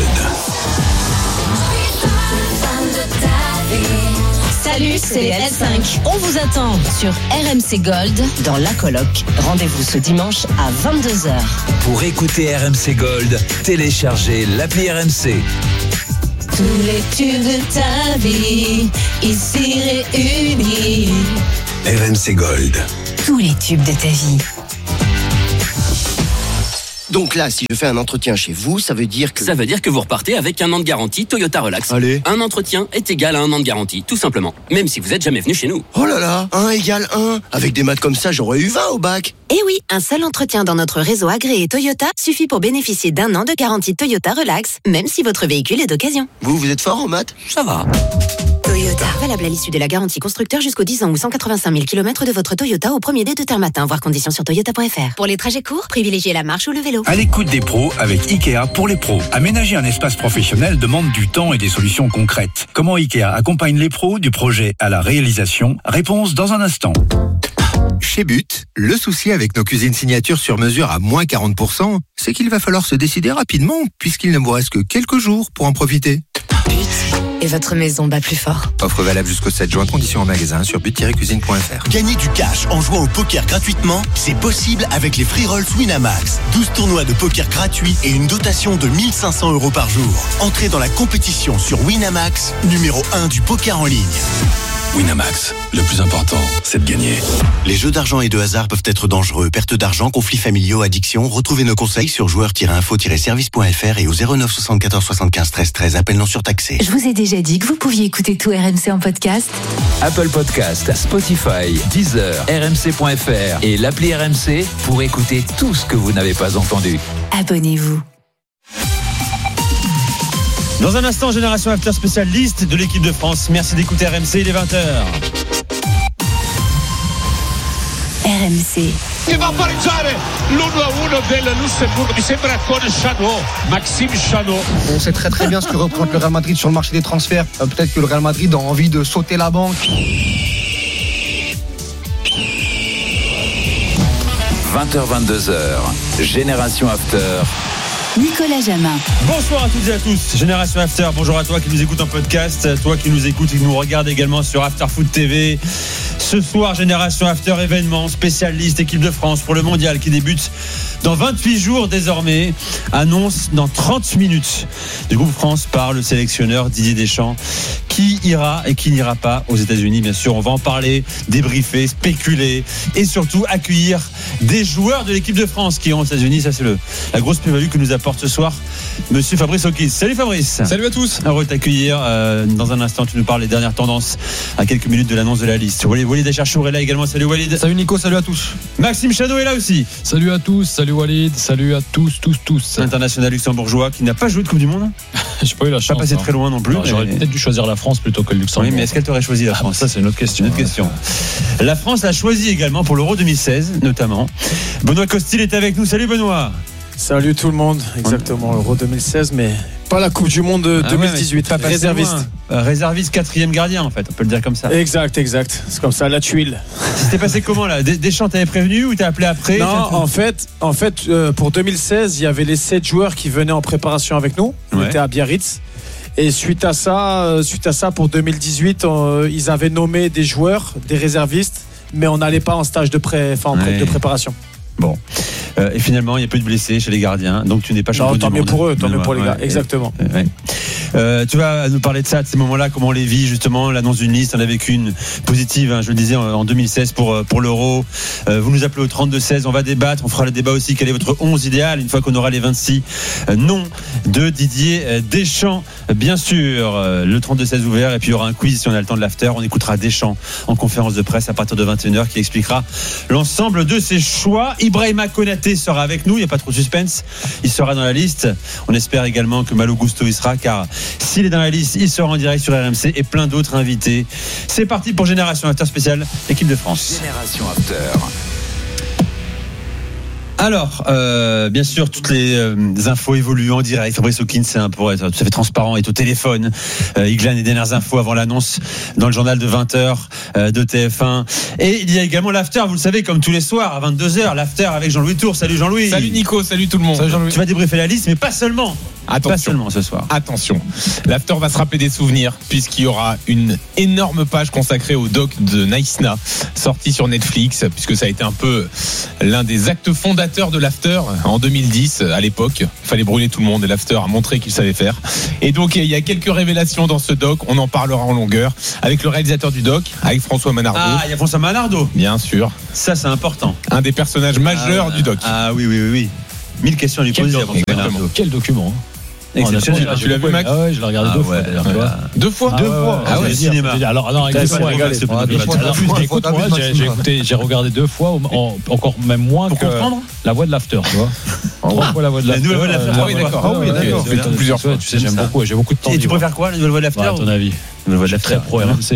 Salut, c'est L cinq. On vous attend sur R M C Gold dans La Coloc. Rendez-vous ce dimanche à vingt-deux heures. Pour écouter R M C Gold, téléchargez l'appli R M C. Tous les tubes de ta vie, ici réunis. R M C Gold. Tous les tubes de ta vie. Donc là, si je fais un entretien chez vous, ça veut dire que... Ça veut dire que vous repartez avec un an de garantie Toyota Relax. Allez. Un entretien est égal à un an de garantie, tout simplement. Même si vous n'êtes jamais venu chez nous. Oh là là, un égale un. Avec des maths comme ça, j'aurais eu vingt au bac. Eh oui, un seul entretien dans notre réseau agréé Toyota suffit pour bénéficier d'un an de garantie Toyota Relax, même si votre véhicule est d'occasion. Vous, vous êtes fort en maths? Ça va. Toyota. Valable à l'issue de la garantie constructeur jusqu'aux dix ans ou cent quatre-vingt-cinq mille kilomètres de votre Toyota au premier dé de terme matin. Voir conditions sur toyota point f r. Pour les trajets courts, privilégiez la marche ou le vélo. À l'écoute des pros avec Ikea pour les pros. Aménager un espace professionnel demande du temps et des solutions concrètes. Comment Ikea accompagne les pros du projet à la réalisation? Réponse dans un instant. Chez But, le souci avec nos cuisines signatures sur mesure à moins quarante pour cent, c'est qu'il va falloir se décider rapidement puisqu'il ne vous reste que quelques jours pour en profiter. But. Et votre maison bat plus fort. Offre valable jusqu'au sept juin, conditions en magasin sur but tiret cuisine point f r. Gagner du cash en jouant au poker gratuitement, c'est possible avec les free rolls Winamax. douze tournois de poker gratuits et une dotation de mille cinq cents euros par jour. Entrez dans la compétition sur Winamax, numéro un du poker en ligne. Winamax, le plus important, c'est de gagner. Les jeux d'argent et de hasard peuvent être dangereux. Perte d'argent, conflits familiaux, addiction. Retrouvez nos conseils sur joueur tiret info tiret service point f r et au zéro neuf soixante-quatorze soixante-quinze treize treize. Appel non surtaxé. Je vous ai déjà dit que vous pouviez écouter tout R M C en podcast. Apple Podcast, Spotify, Deezer, R M C point F R et l'appli R M C pour écouter tout ce que vous n'avez pas entendu. Abonnez-vous. Dans un instant, Génération After spécial liste de l'équipe de France. Merci d'écouter R M C, il est vingt heures. R M C. Che va a pareggiare l'uno a uno del Lussemburgo, mi sembra con Chanot, Maxime Chanot. On sait très très bien ce que représente le Real Madrid sur le marché des transferts. Euh, peut-être que le Real Madrid a envie de sauter la banque. vingt heures vingt-deux heures, Génération After. Nicolas Jamin. Bonsoir à toutes et à tous. Génération After, bonjour à toi qui nous écoute en podcast, toi qui nous écoute et qui nous regarde également sur After Foot T V. Ce soir, Génération After événement, spécial liste équipe de France pour le mondial qui débute dans vingt-huit jours désormais. Annonce dans trente minutes du groupe France par le sélectionneur Didier Deschamps. Qui ira et qui n'ira pas aux États-Unis, bien sûr. On va en parler, débriefer, spéculer et surtout accueillir des joueurs de l'équipe de France qui iront aux États-Unis. Ça, c'est le, la grosse plus-value que nous apporte ce soir monsieur Fabrice Hawkins. Salut Fabrice. Salut à tous. Heureux de t'accueillir. Euh, dans un instant, tu nous parles des dernières tendances à quelques minutes de l'annonce de la liste. Walid, Walid Acharchour est là également. Salut Walid. Salut Nico, salut à tous. Maxime Chanot est là aussi. Salut à tous, salut Walid, salut à tous, tous, tous. International luxembourgeois qui n'a pas joué de Coupe du Monde. J'ai pas eu la chance. Pas passé hein. très loin non plus. Non, j'aurais mais... peut-être dû choisir la France plutôt que le Luxembourg. Oui, mais est-ce qu'elle t'aurait choisi la France? Ah, ça, c'est une autre question. Une autre question. La France l'a choisi également pour l'Euro deux mille seize, notamment. Benoît Costil est avec nous. Salut Benoît. Salut tout le monde. Exactement, l'Euro deux mille seize, mais pas la Coupe du Monde deux mille dix-huit. Ah ouais, réserviste. Euh, réserviste, quatrième gardien en fait, on peut le dire comme ça. Exact, exact. C'est comme ça, la tuile. C'était passé comment là? Deschamps t'avait prévenu ou t'as appelé après? Non, en fait, en fait euh, pour deux mille seize, il y avait les sept joueurs qui venaient en préparation avec nous. On Ouais. était à Biarritz. Et suite à ça, euh, suite à ça, pour deux mille dix-huit, euh, ils avaient nommé des joueurs, des réservistes, mais on n'allait pas en stage de pré, enfin en pré- Ouais. de préparation. Bon. Euh, et finalement, il n'y a plus de blessés chez les gardiens, donc tu n'es pas champion Non, du tant monde. mieux pour eux, tant mieux pour les gars. Ouais, Exactement. ouais. Euh, tu vas nous parler de ça, de ces moments-là, comment on les vit justement, l'annonce d'une liste. On a vécu une positive, hein, je le disais, en deux mille seize pour, pour l'Euro. Euh, vous nous appelez au trente-deux seize, on va débattre, on fera le débat aussi, quel est votre onze idéal, une fois qu'on aura les vingt-six euh, noms de Didier Deschamps, bien sûr. Euh, le trente-deux seize ouvert, et puis il y aura un quiz si on a le temps de l'after. On écoutera Deschamps en conférence de presse à partir de vingt et une heures qui expliquera l'ensemble de ses choix. Ibrahima Konaté sera avec nous, il n'y a pas trop de suspense, il sera dans la liste. On espère également que Malo Gusto y sera, car s'il est dans la liste, il sera en direct sur R M C, et plein d'autres invités. C'est parti pour Génération After spécial équipe de France. Génération After. Alors, euh, bien sûr, toutes les euh, infos évoluent en direct. Fabrice Hawkins, c'est un pour être tout à fait transparent, est au téléphone. Euh, il glane les dernières infos avant l'annonce dans le journal de vingt heures euh, de T F un. Et il y a également l'after, vous le savez, comme tous les soirs à vingt-deux heures, l'after avec Jean-Louis Tour. Salut Jean-Louis. Salut Nico, salut tout le monde. Salut Jean-Louis. Tu vas débriefer la liste, mais pas seulement. Attention. Pas seulement ce soir. Attention. L'after va se rappeler des souvenirs, puisqu'il y aura une énorme page consacrée au doc de Naïsna, sorti sur Netflix, puisque ça a été un peu l'un des actes fondateurs de l'after en deux mille dix. À l'époque, il fallait brûler tout le monde, et l'after a montré qu'il savait faire. Et donc, il y a quelques révélations dans ce doc. On en parlera en longueur avec le réalisateur du doc, avec François Manardo. Ah, il y a François Manardo. Bien sûr. Ça, c'est important. Un des personnages majeurs ah, du doc. Ah oui, oui, oui, oui. Mille questions à lui poser à François Manardo. Quel document, hein. Exceptionnel. Tu l'as vu, Max? Ah ouais, je l'ai regardé ah deux ouais, fois d'ailleurs. Ouais, deux fois Deux fois. Ah ouais, le cinéma. Alors, non, écoute-moi, j'ai écouté, j'ai regardé deux fois, encore même moins que la voix de l'after, tu vois. Trois fois la voix de l'after. La nouvelle voix de l'after. Ah oui, d'accord. Ah oui, d'accord. Plusieurs fois. Tu sais, j'aime beaucoup, j'ai beaucoup de temps. Et tu préfères quoi, la nouvelle voix de l'after? À ton avis? La nouvelle voix de l'after. Très pro R M C.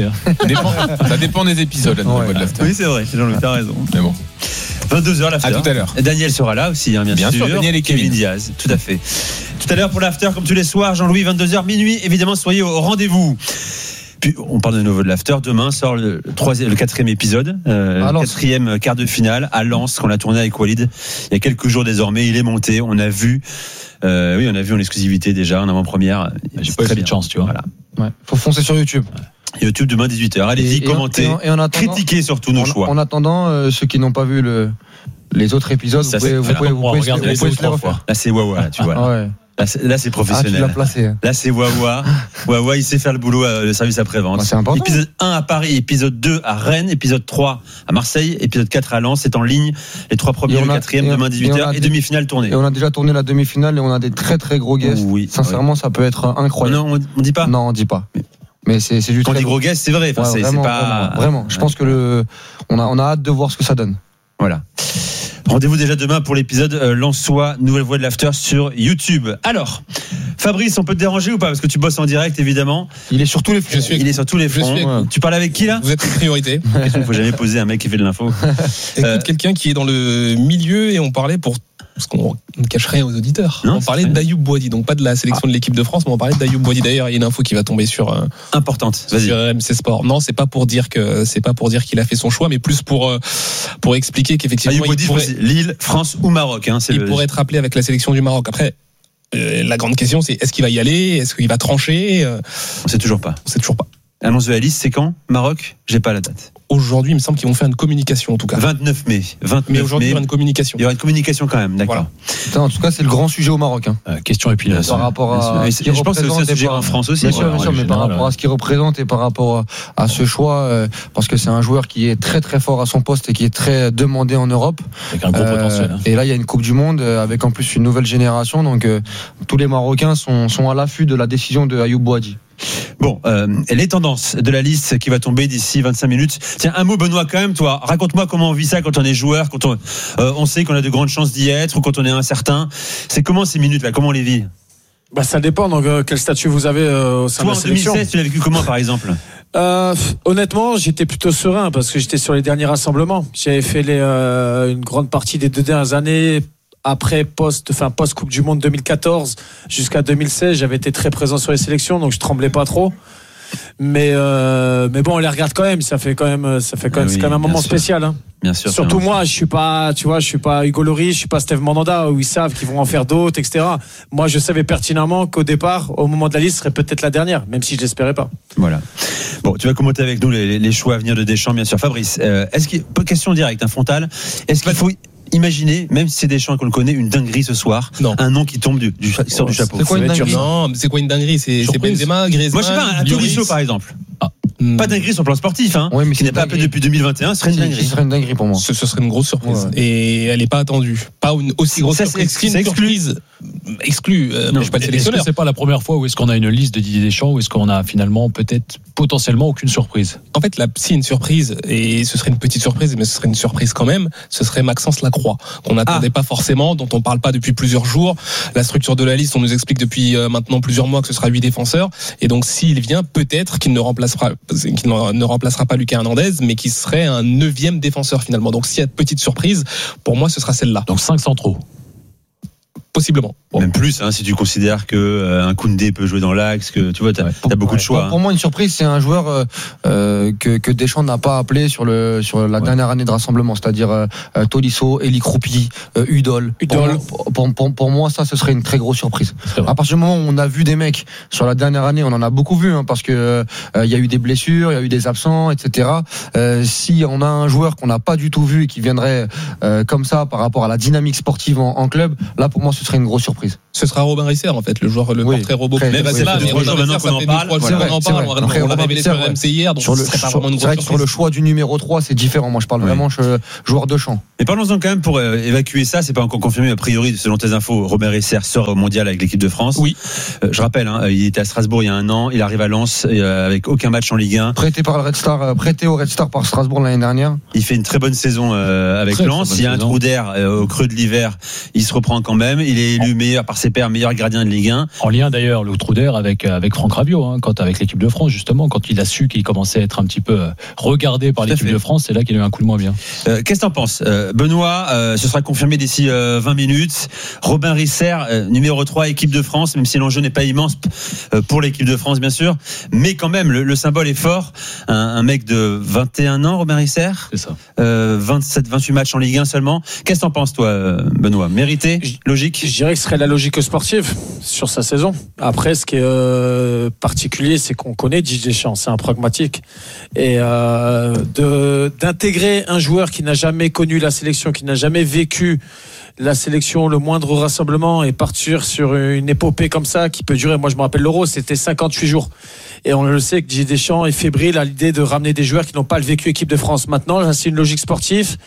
Ça dépend des épisodes, la nouvelle voix de l'after. Oui, c'est vrai, Jean-Louis, t'as raison. Mais bon. vingt-deux heures l'after. À tout à l'heure. Daniel sera là aussi, hein, bien, bien sûr. Daniel et Kevin. Kevin Diaz, tout à fait. Tout à l'heure pour l'after, comme tous les soirs, Jean-Louis, vingt-deux heures minuit. Évidemment, soyez au rendez-vous. Puis on parle de nouveau de l'after. Demain sort le troisième, le quatrième épisode, euh, le quatrième quart de finale à Lens qu'on a tourné avec Walid. Il y a quelques jours désormais, il est monté. On a vu, euh, oui, on a vu en exclusivité déjà en avant-première. J'ai pas eu de chance, tu vois. Voilà. Ouais. Faut foncer sur YouTube. YouTube demain dix-huit heures. Allez-y, commentez, et en, et en attendant, critiquez surtout nos en, choix. En attendant, euh, ceux qui n'ont pas vu le, les autres épisodes, ça, vous pouvez, vous pouvez, vous pouvez, regarder vous les pouvez autres trois fois. Là, c'est Wawa, là, tu vois. Là. Ouais. Là, c'est, là, c'est professionnel. Ah, tu l'as placé. Là, c'est Wawa. Wawa, il sait faire le boulot, euh, le service après-vente. Bah, c'est important. Épisode un à Paris, épisode deux à Rennes, épisode trois à Marseille, épisode quatre à Lens. C'est en ligne. Les trois premiers, le quatrième, demain dix-huit heures et, et demi-finale tournée. Et on a déjà tourné la demi-finale et on a des très très gros guests. Oui. Sincèrement, oui. Ça peut être incroyable. Non, on dit pas? Non, on dit pas. Mais... Mais c'est, c'est juste. Quand on dit gros guest, c'est vrai. Enfin, ouais, c'est, vraiment, c'est pas. Vraiment, vraiment. Je pense que le, on a, on a hâte de voir ce que ça donne. Voilà. Rendez-vous déjà demain pour l'épisode euh, Lensois, nouvelle voix de l'after sur YouTube. Alors, Fabrice, on peut te déranger ou pas? Parce que tu bosses en direct, évidemment. Il est sur tous les fronts. Je suis, il est sur tous les fronts. Ouais. Tu parles avec qui là? Vous êtes une priorité. Il ne faut jamais poser un mec qui fait de l'info. Écoute, euh, quelqu'un qui est dans le milieu et on parlait pour. Parce qu'on ne cache rien aux auditeurs. Non, on parlait d'Ayoub Boadi, donc pas de la sélection ah. de l'équipe de France, mais on parlait d'Ayoub Boadi. D'ailleurs, il y a une info qui va tomber sur euh, importante. Vas-y. Sur R M C Sport. Non, c'est pas pour dire que c'est pas pour dire qu'il a fait son choix, mais plus pour euh, pour expliquer qu'effectivement Ayoub Boadi, il pourrait, Lille, France ou Maroc. Hein, c'est il le... pourrait être appelé avec la sélection du Maroc. Après, euh, la grande question, c'est est-ce qu'il va y aller? Est-ce qu'il va trancher? euh, On sait toujours pas. On sait toujours pas. Annonce de la liste, c'est quand? Maroc? J'ai pas la date. Aujourd'hui, il me semble qu'ils vont faire une communication en tout cas. vingt-neuf mai. vingt-neuf mais aujourd'hui, mai, il y aura une communication. Il y aura une communication quand même, d'accord. Voilà. Putain, en tout cas, c'est le grand sujet au Maroc. Hein. Euh, question épineuse. Par rapport à. Ce je pense que c'est un sujet en France aussi. Bien sûr, bien sûr, mais par rapport à ce qu'il représente et par rapport à ce choix, euh, parce que c'est un joueur qui est très très fort à son poste et qui est très demandé en Europe. Avec un gros euh, potentiel. Hein. Et là, il y a une Coupe du Monde avec en plus une nouvelle génération, donc euh, tous les Marocains sont, sont à l'affût de la décision de Ayoub Boadi. Bon, euh, les tendances de la liste qui va tomber d'ici vingt-cinq minutes. Tiens, un mot, Benoît, quand même, toi. Raconte-moi comment on vit ça quand on est joueur, quand on, euh, on sait qu'on a de grandes chances d'y être ou quand on est incertain. C'est comment ces minutes-là? Comment on les vit? Bah, ça dépend. Donc, euh, quel statut vous avez euh, au sein toi, de la sélection? Toi, en deux mille seize, tu l'as vécu comment, par exemple? Euh, honnêtement, j'étais plutôt serein parce que j'étais sur les derniers rassemblements. J'avais fait les, euh, une grande partie des deux dernières années. Après post, enfin post Coupe du Monde deux mille quatorze jusqu'à deux mille seize, j'avais été très présent sur les sélections, donc je tremblais pas trop. Mais euh, mais bon, on les regarde quand même. Ça fait quand même, ça fait quand même, oui, c'est quand même un moment sûr. spécial. Hein. Bien sûr. Surtout moi, je suis pas, tu vois, je suis pas Hugo Lloris, je suis pas Steve Mandanda où ils savent qu'ils vont en faire d'autres, et cetera. Moi, je savais pertinemment qu'au départ, au moment de la liste, ce serait peut-être la dernière, même si je l'espérais pas. Voilà. Bon, tu vas commenter avec nous les, les choix à venir de Deschamps, bien sûr. Fabrice, euh, est-ce qu'il, question directe, un frontal, est-ce qu'il faut Imaginez, même si c'est Deschamps qu'on le connaît, une dinguerie ce soir. Non. Un nom qui tombe du, du, qui sort du chapeau. C'est quoi une dinguerie? Non, mais c'est quoi une dinguerie? C'est, c'est Benzema, Griezmann. Moi, je sais pas, un Tolisso, par exemple. Ah. Pas dinguerie sur le plan sportif, hein. Ouais, mais qui n'est pas appelé depuis deux mille vingt et un, ce serait une dinguerie. Ce serait une dinguerie pour moi. Ce, ce serait une grosse surprise. Ouais. Et elle n'est pas attendue. Pas une aussi grosse ça, surprise. C'est, c'est exclu. Exclu. Euh, non, je suis pas le sélectionneur. Est-ce que c'est pas la première fois où est-ce qu'on a une liste de Didier Deschamps ou est-ce qu'on a finalement peut-être potentiellement aucune surprise? En fait, là, si une surprise, et ce serait une petite surprise, mais ce serait une surprise quand même, ce serait Maxence Lacroix, qu'on n'attendait ah. pas forcément, dont on parle pas depuis plusieurs jours. La structure de la liste, on nous explique depuis euh, maintenant plusieurs mois que ce sera huit défenseurs. Et donc, s'il vient, peut-être qu'il ne remplacera, qu'il ne remplacera pas Lucas Hernandez, mais qui serait un neuvième défenseur finalement. Donc, s'il y a de petites surprises, pour moi, ce sera celle-là. Donc, cinq centraux. Possiblement. Bon. Même plus, hein, si tu considères que euh, un Koundé peut jouer dans l'axe, que tu vois, t'as, ouais. t'as beaucoup ouais. de choix. Pour, pour moi, une surprise, c'est un joueur euh, euh, que, que Deschamps n'a pas appelé sur le sur la ouais. dernière année de rassemblement, c'est-à-dire euh, Tolisso, Eli Kroupi, euh, Udol. Udol. Pour, pour, pour, pour moi, ça, ce serait une très grosse surprise. À partir du moment où on a vu des mecs sur la dernière année, on en a beaucoup vu, hein, parce que il euh, y a eu des blessures, il y a eu des absents, et cetera. Euh, si on a un joueur qu'on n'a pas du tout vu et qui viendrait euh, comme ça par rapport à la dynamique sportive en, en club, là, pour moi, ce serait une grosse surprise. Ce sera Robin Risser en fait, le joueur, le oui, portrait robot. Très, mais bah, oui, c'est là, mais Robin Risser, ça fait deux trois jours qu'on en parle. On l'a révélé sur R M C hier, donc ce serait pas vraiment une grosse surprise. C'est vrai que sur le choix du numéro trois, c'est différent. Moi, je parle oui. vraiment joueur de champ. Mais parlons-en quand même pour euh, évacuer ça. C'est pas encore confirmé a priori, selon tes infos. Robin Risser sort au mondial avec l'équipe de France. Oui. Euh, je rappelle, hein, il était à Strasbourg il y a un an. Il arrive à Lens euh, avec aucun match en Ligue un. Prêté par le Red Star, euh, prêté au Red Star par Strasbourg l'année dernière. Il fait une très bonne saison euh, avec très, Lens. Très il y a un trou d'air euh, au creux de l'hiver. Il se reprend quand même. Il est élu meilleur par ses pairs, meilleur gardien de Ligue un. En lien d'ailleurs, le trou d'air avec avec Franck Rabiot, hein, quand avec l'équipe de France justement, quand il a su qu'il commençait à être un petit peu regardé par l'équipe de France, c'est là qu'il a eu un coup de moins bien. Euh, qu'est-ce que t'en penses, euh, Benoît? euh, Ce sera confirmé d'ici euh, vingt minutes. Robin Risser, euh, numéro trois, équipe de France, même si l'enjeu n'est pas immense euh, pour l'équipe de France bien sûr, mais quand même le, le symbole est fort. Un, un mec de vingt et un ans, Robin Risser. C'est ça. Euh, vingt-sept vingt-huit matchs en Ligue un seulement. Qu'est-ce que t'en penses toi, Benoît? Mérité, logique? Je dirais que ce serait la logique sportive sur sa saison. Après, ce qui est euh, particulier, c'est qu'on connaît Didier Deschamps, c'est un pragmatique. Et euh, de, d'intégrer un joueur qui n'a jamais connu la sélection, qui n'a jamais vécu la sélection, le moindre rassemblement, et partir sur une épopée comme ça qui peut durer. Moi, je me rappelle l'Euro, c'était cinquante-huit jours. Et on le sait que Didier Deschamps est fébrile à l'idée de ramener des joueurs qui n'ont pas le vécu équipe de France. Maintenant, c'est une logique sportive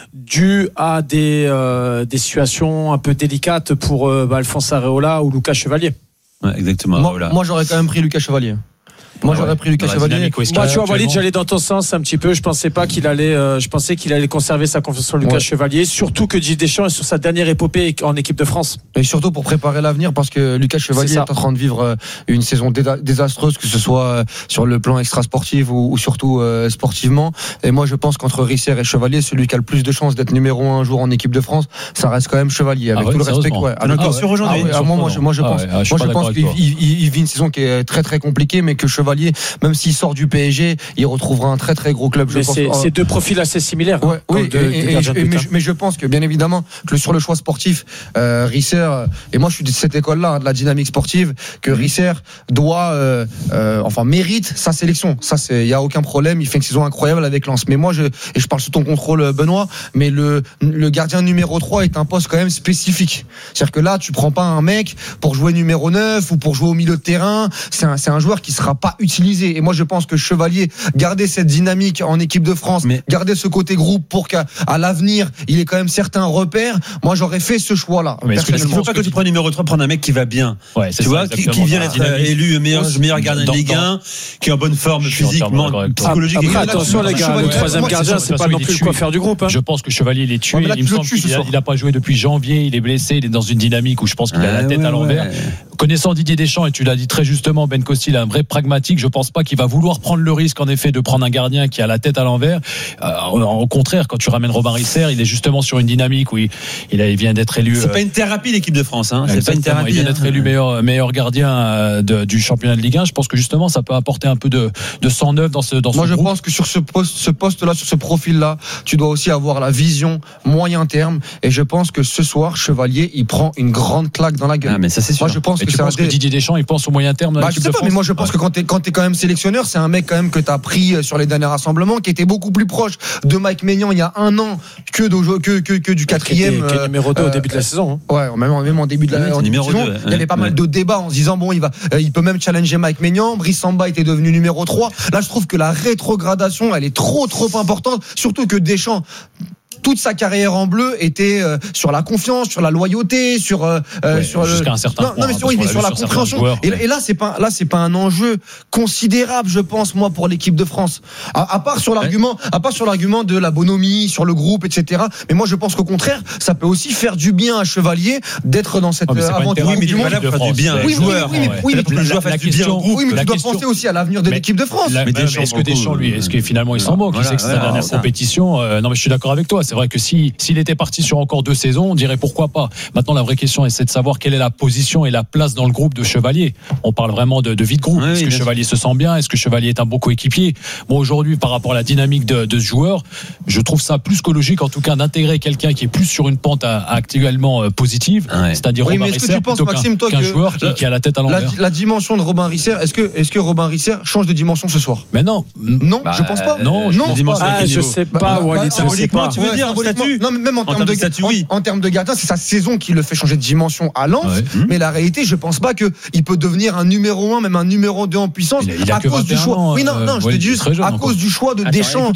due à des, euh, des situations un peu délicates pour euh, bah, Alphonse Areola ou Lucas Chevalier. Ouais, exactement. Moi, voilà. moi, j'aurais quand même pris Lucas Chevalier. Moi, j'aurais pris Lucas Chevalier. Moi, tu vois, Walid, j'allais dans ton sens un petit peu. Je pensais pas qu'il allait, euh, je pensais qu'il allait conserver sa confiance sur Lucas ouais. Chevalier, surtout que Didier Deschamps est sur sa dernière épopée en équipe de France. Et surtout pour préparer l'avenir, parce que Lucas Chevalier est, est en train de vivre une saison désastreuse, que ce soit sur le plan extra-sportif ou, ou surtout euh, sportivement. Et moi, je pense qu'entre Risser et Chevalier, celui qui a le plus de chances d'être numéro un un jour en équipe de France, ça reste quand même Chevalier. Avec ah ouais, tout le respect. Ouais. Ah, encore sur aujourd'hui. Ah ouais, moi, moi, je, moi, je pense, ah ouais, je moi, je pense qu'il il, il vit une saison qui est très très compliquée, mais que Chevalier, même si il sort du P S G, il retrouvera un très très gros club. Mais je pense. c'est, c'est deux profils assez similaires. Ouais, hein, oui, de, et, de et, et, mais, je, mais je pense que bien évidemment que sur le choix sportif, euh, Risser, et moi je suis de cette école-là, hein, de la dynamique sportive, que Risser doit, euh, euh, enfin mérite sa sélection. Ça, c'est, il y a aucun problème. Il fait une saison incroyable avec Lens. Mais moi, je, et je parle sous ton contrôle, Benoît, mais le le gardien numéro trois est un poste quand même spécifique. C'est-à-dire que là, tu prends pas un mec pour jouer numéro neuf ou pour jouer au milieu de terrain. C'est un, c'est un joueur qui sera pas utilisé. Et moi, je pense que Chevalier, garder cette dynamique en équipe de France, mais garder ce côté groupe pour qu'à à l'avenir, il ait quand même certains repères. Moi, j'aurais fait ce choix-là. Mais est-ce qu'il ne faut pas que tu prennes numéro trois, prendre un mec qui va bien, ouais, tu vois, qui, qui vient d'être élu meilleur, meilleur gardien de Ligue un, qui est en bonne forme physiquement, psychologique. Après, attention les gars, le troisième gardien, c'est pas non plus le coiffeur du groupe. Je pense que Chevalier il est tué. Il me semble qu'il n'a pas joué depuis janvier. Il est blessé. Il est dans une dynamique où je pense qu'il a la tête à l'envers. Connaissant Didier Deschamps, et tu l'as dit très justement, Ben Costil a un vrai pragmatique. Je pense pas qu'il va vouloir prendre le risque en effet de prendre un gardien qui a la tête à l'envers. Euh, au contraire, quand tu ramènes Robin Risser, il est justement sur une dynamique où il, il, a, il vient d'être élu. C'est euh, pas une thérapie l'équipe de France, hein. C'est pas une thérapie. Il vient d'être élu meilleur meilleur gardien de, du championnat de Ligue un. Je pense que justement ça peut apporter un peu de, de sang neuf dans ce dans Moi, ce je groupe. pense que sur ce poste, ce poste-là, sur ce profil-là, tu dois aussi avoir la vision moyen terme. Et je pense que ce soir, Chevalier, il prend une grande claque dans la gueule. Ah, mais ça c'est sûr. Moi, je pense et que tu c'est penses un que Didier Deschamps, il pense au moyen terme dans bah, l'équipe je sais de pas, France. mais moi je pense ouais. que quand t'es quand quand t'es quand même sélectionneur, c'est un mec quand même que t'as pris sur les derniers rassemblements, qui était beaucoup plus proche de Mike Maignan il y a un an que, de, que, que, que du quatrième. Qui est numéro deux euh, au début de la saison. Hein. Ouais, même, même en début de la, ouais, en début de saison. deux, il y avait pas ouais. mal de débats en se disant bon, il va, euh, il peut même challenger Mike Maignan. Brice Samba était devenu numéro trois. Là, je trouve que la rétrogradation, elle est trop, trop importante. Surtout que Deschamps, toute sa carrière en bleu était euh, sur la confiance, sur la loyauté, sur euh, ouais, sur jusqu'à le... un certain non, point. Non, mais sur, oui, mais sur la sur compréhension. Joueurs, et, ouais. et là, c'est pas là, c'est pas un enjeu considérable, je pense, moi, pour l'équipe de France. À, à part sur l'argument, ouais. à part sur l'argument de la bonhomie, sur le groupe, et cetera. Mais moi, je pense qu'au contraire, ça peut aussi faire du bien à Chevalier d'être dans cette oh, aventure. Oui, mais du mal faire du bien. Oui, joueur. Oui, mais oui, mais le joueur fasse du bien. Oui, mais tu dois penser aussi à l'avenir de l'équipe de France. Mais est-ce que Deschamps, lui, est-ce que finalement il s'en moque? Il sait que c'est sa dernière compétition. Non, mais je suis d'accord avec toi. C'est vrai que si s'il était parti sur encore deux saisons, on dirait pourquoi pas. Maintenant, la vraie question est de savoir quelle est la position et la place dans le groupe de Chevalier. On parle vraiment de, de vie de groupe. Oui, est-ce que Chevalier se sent bien? Est-ce que Chevalier est un bon coéquipier? Bon, aujourd'hui, par rapport à la dynamique de, de ce joueur, je trouve ça plus que logique, en tout cas, d'intégrer quelqu'un qui est plus sur une pente à, à actuellement euh, positive, ouais. c'est-à-dire oui, Robin Risser, plutôt Maxime, qu'un, qu'un joueur qui, la, qui a la tête à l'envers. La, la dimension de Robin Risser, est-ce que, est-ce que Robin Risser change de dimension ce soir? Mais non. Non, bah, je pense pas. Non, non, je, ah, je sais pas, Walid, je sais pas. Tu veux dire en statut? Non, mais même en termes de statut, oui. En termes de gardien, c'est sa saison qui le fait changer de dimension à Lens. Ouais. Mais la réalité, je pense pas que il peut devenir un numéro un, même un numéro deux en puissance il a, il a à cause du choix. Ans, oui, non, non, je te dis juste à cause du choix de Deschamps.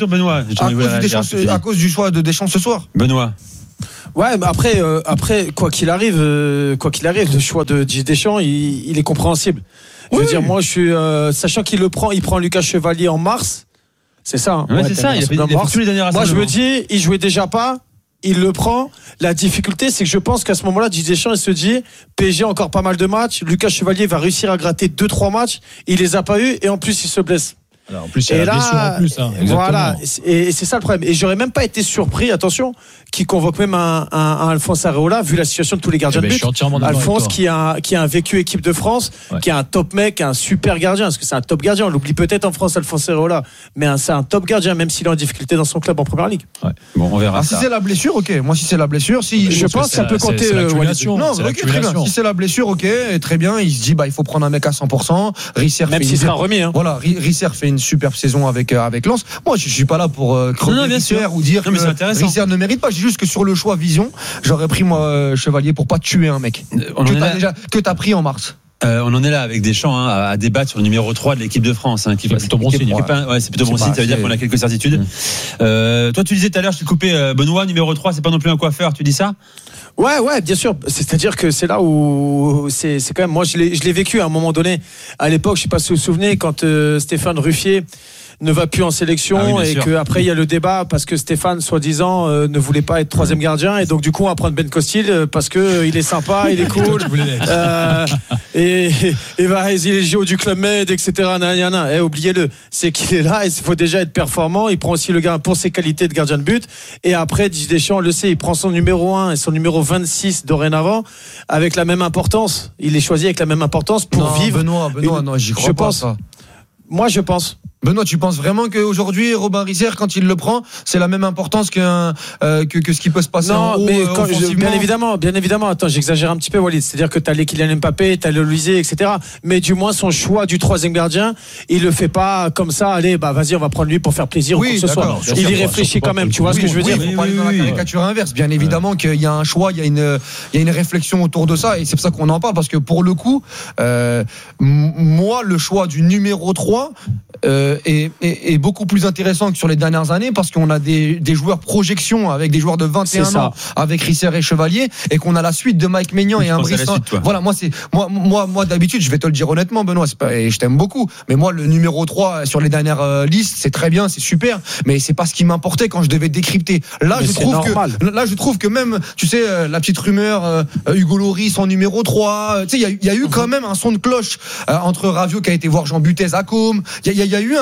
À cause du choix de Deschamps ce soir. Benoît. Ouais, mais après, euh, après, quoi qu'il arrive, euh, quoi qu'il arrive, le choix de Deschamps, il, il est compréhensible. Je oui. veux dire, moi, je suis, euh, sachant qu'il le prend, il prend Lucas Chevalier en mars. C'est ça. Hein. Ouais, ouais, c'est ça. Il a fait, il a fait tous les derniers. Moi, je me dis, il jouait déjà pas. Il le prend. La difficulté, c'est que je pense qu'à ce moment-là, Didier Deschamps, il se dit, P S G a encore pas mal de matchs. Lucas Chevalier va réussir à gratter deux, trois matchs. Il les a pas eu et en plus, il se blesse. Alors, en plus, il y a la blessure en plus. Hein, voilà, et, et c'est ça le problème. Et j'aurais même pas été surpris, attention, qui convoque même un, un, un Alphonse Areola, vu la situation de tous les gardiens eh de but. Ben, Alphonse qui a, qui a un vécu équipe de France, ouais. qui a un top mec, un super gardien, parce que c'est un top gardien. On l'oublie peut-être en France, Alphonse Areola, mais un, c'est un top gardien, même s'il est en difficulté dans son club en première ligue. Ouais. Bon, on verra. Ah, si c'est la blessure, ok. Moi, si c'est la blessure, si je pense que ça peut compter. C'est, c'est euh, non, ok, très bien. Si c'est la blessure, ok, très bien. Il se dit, bah, il faut prendre un mec à cent pour cent. Risser même s'il sera remis. Hein. Voilà, Risser fait une superbe saison avec avec Lens. Moi, je suis pas là pour euh, crever Risser ou dire non, que Risser ne mérite pas. Je dis juste que sur le choix vision, j'aurais pris moi euh, Chevalier pour pas tuer un mec on que t'as déjà que t'as pris en mars. Euh, on en est là avec Deschamps hein, à, à débattre sur le numéro trois de l'équipe de France hein, qui c'est plutôt bon signe. Ouais. Ouais, c'est plutôt bon signe, ça veut dire qu'on a quelques certitudes. Mmh. Euh, toi tu disais tout à l'heure, je t'ai coupé euh, Benoît, numéro trois, c'est pas non plus un coiffeur, tu dis ça? Ouais, ouais, bien sûr. C'est-à-dire que c'est là où c'est, c'est quand même. Moi, je l'ai, je l'ai vécu à un moment donné. À l'époque, je sais pas si vous vous souvenez, quand euh, Stéphane Ruffier ne va plus en sélection ah oui, et qu'après il y a le débat parce que Stéphane soi-disant euh, ne voulait pas être troisième gardien et donc du coup on va prendre Ben Costil euh, parce que euh, il est sympa, il est cool euh, et, et bah, il est G O du Club Med, etc. Et oubliez-le, c'est qu'il est là et il faut déjà être performant. Il prend aussi le gars pour ses qualités de gardien de but et après Didier Deschamps le sait, il prend son numéro un et son numéro vingt-six dorénavant avec la même importance. Il est choisi avec la même importance pour non, vivre. Benoît, Benoît, une... non, j'y crois je pas pense. Ça. Moi, je pense. Benoît, tu penses vraiment qu'aujourd'hui, Robin Risser, quand il le prend, c'est la même importance qu'un, euh, que, que ce qui peut se passer non, en haut, mais euh, quand je, bien évidemment, bien évidemment. Attends, j'exagère un petit peu, Walid. C'est-à-dire que t'as les Kylian Mbappé, t'as le Luisé, et cetera. Mais du moins, son choix du troisième gardien, il le fait pas comme ça. Allez, bah vas-y, on va prendre lui pour faire plaisir oui, ou quoi que ce soit. Il y réfléchit quand même. Tu vois oui, ce que je veux oui, dire? Il faut pas aller dans la caricature inverse. Bien évidemment ouais. qu'il y a un choix, il y a une, il y a une réflexion autour de ça, et c'est pour ça qu'on en parle parce que pour le coup, euh, moi, le choix du numéro trois euh, est, est, est beaucoup plus intéressant que sur les dernières années parce qu'on a des, des joueurs projection avec des joueurs de vingt et un ans avec Risser et Chevalier et qu'on a la suite de Mike Maignan et un Brice. Voilà, moi c'est moi moi moi d'habitude, je vais te le dire honnêtement Benoît, c'est pas, et je t'aime beaucoup, mais moi le numéro trois sur les dernières euh, listes, c'est très bien, c'est super, mais c'est pas ce qui m'importait quand je devais décrypter. Là, mais je trouve normal. que là je trouve que même tu sais euh, la petite rumeur euh, Hugo Lloris en numéro trois, euh, tu sais il y, y a eu quand même un son de cloche euh, entre Raviot qui a été voir Jean Butez à Côme, il y, y, y a eu un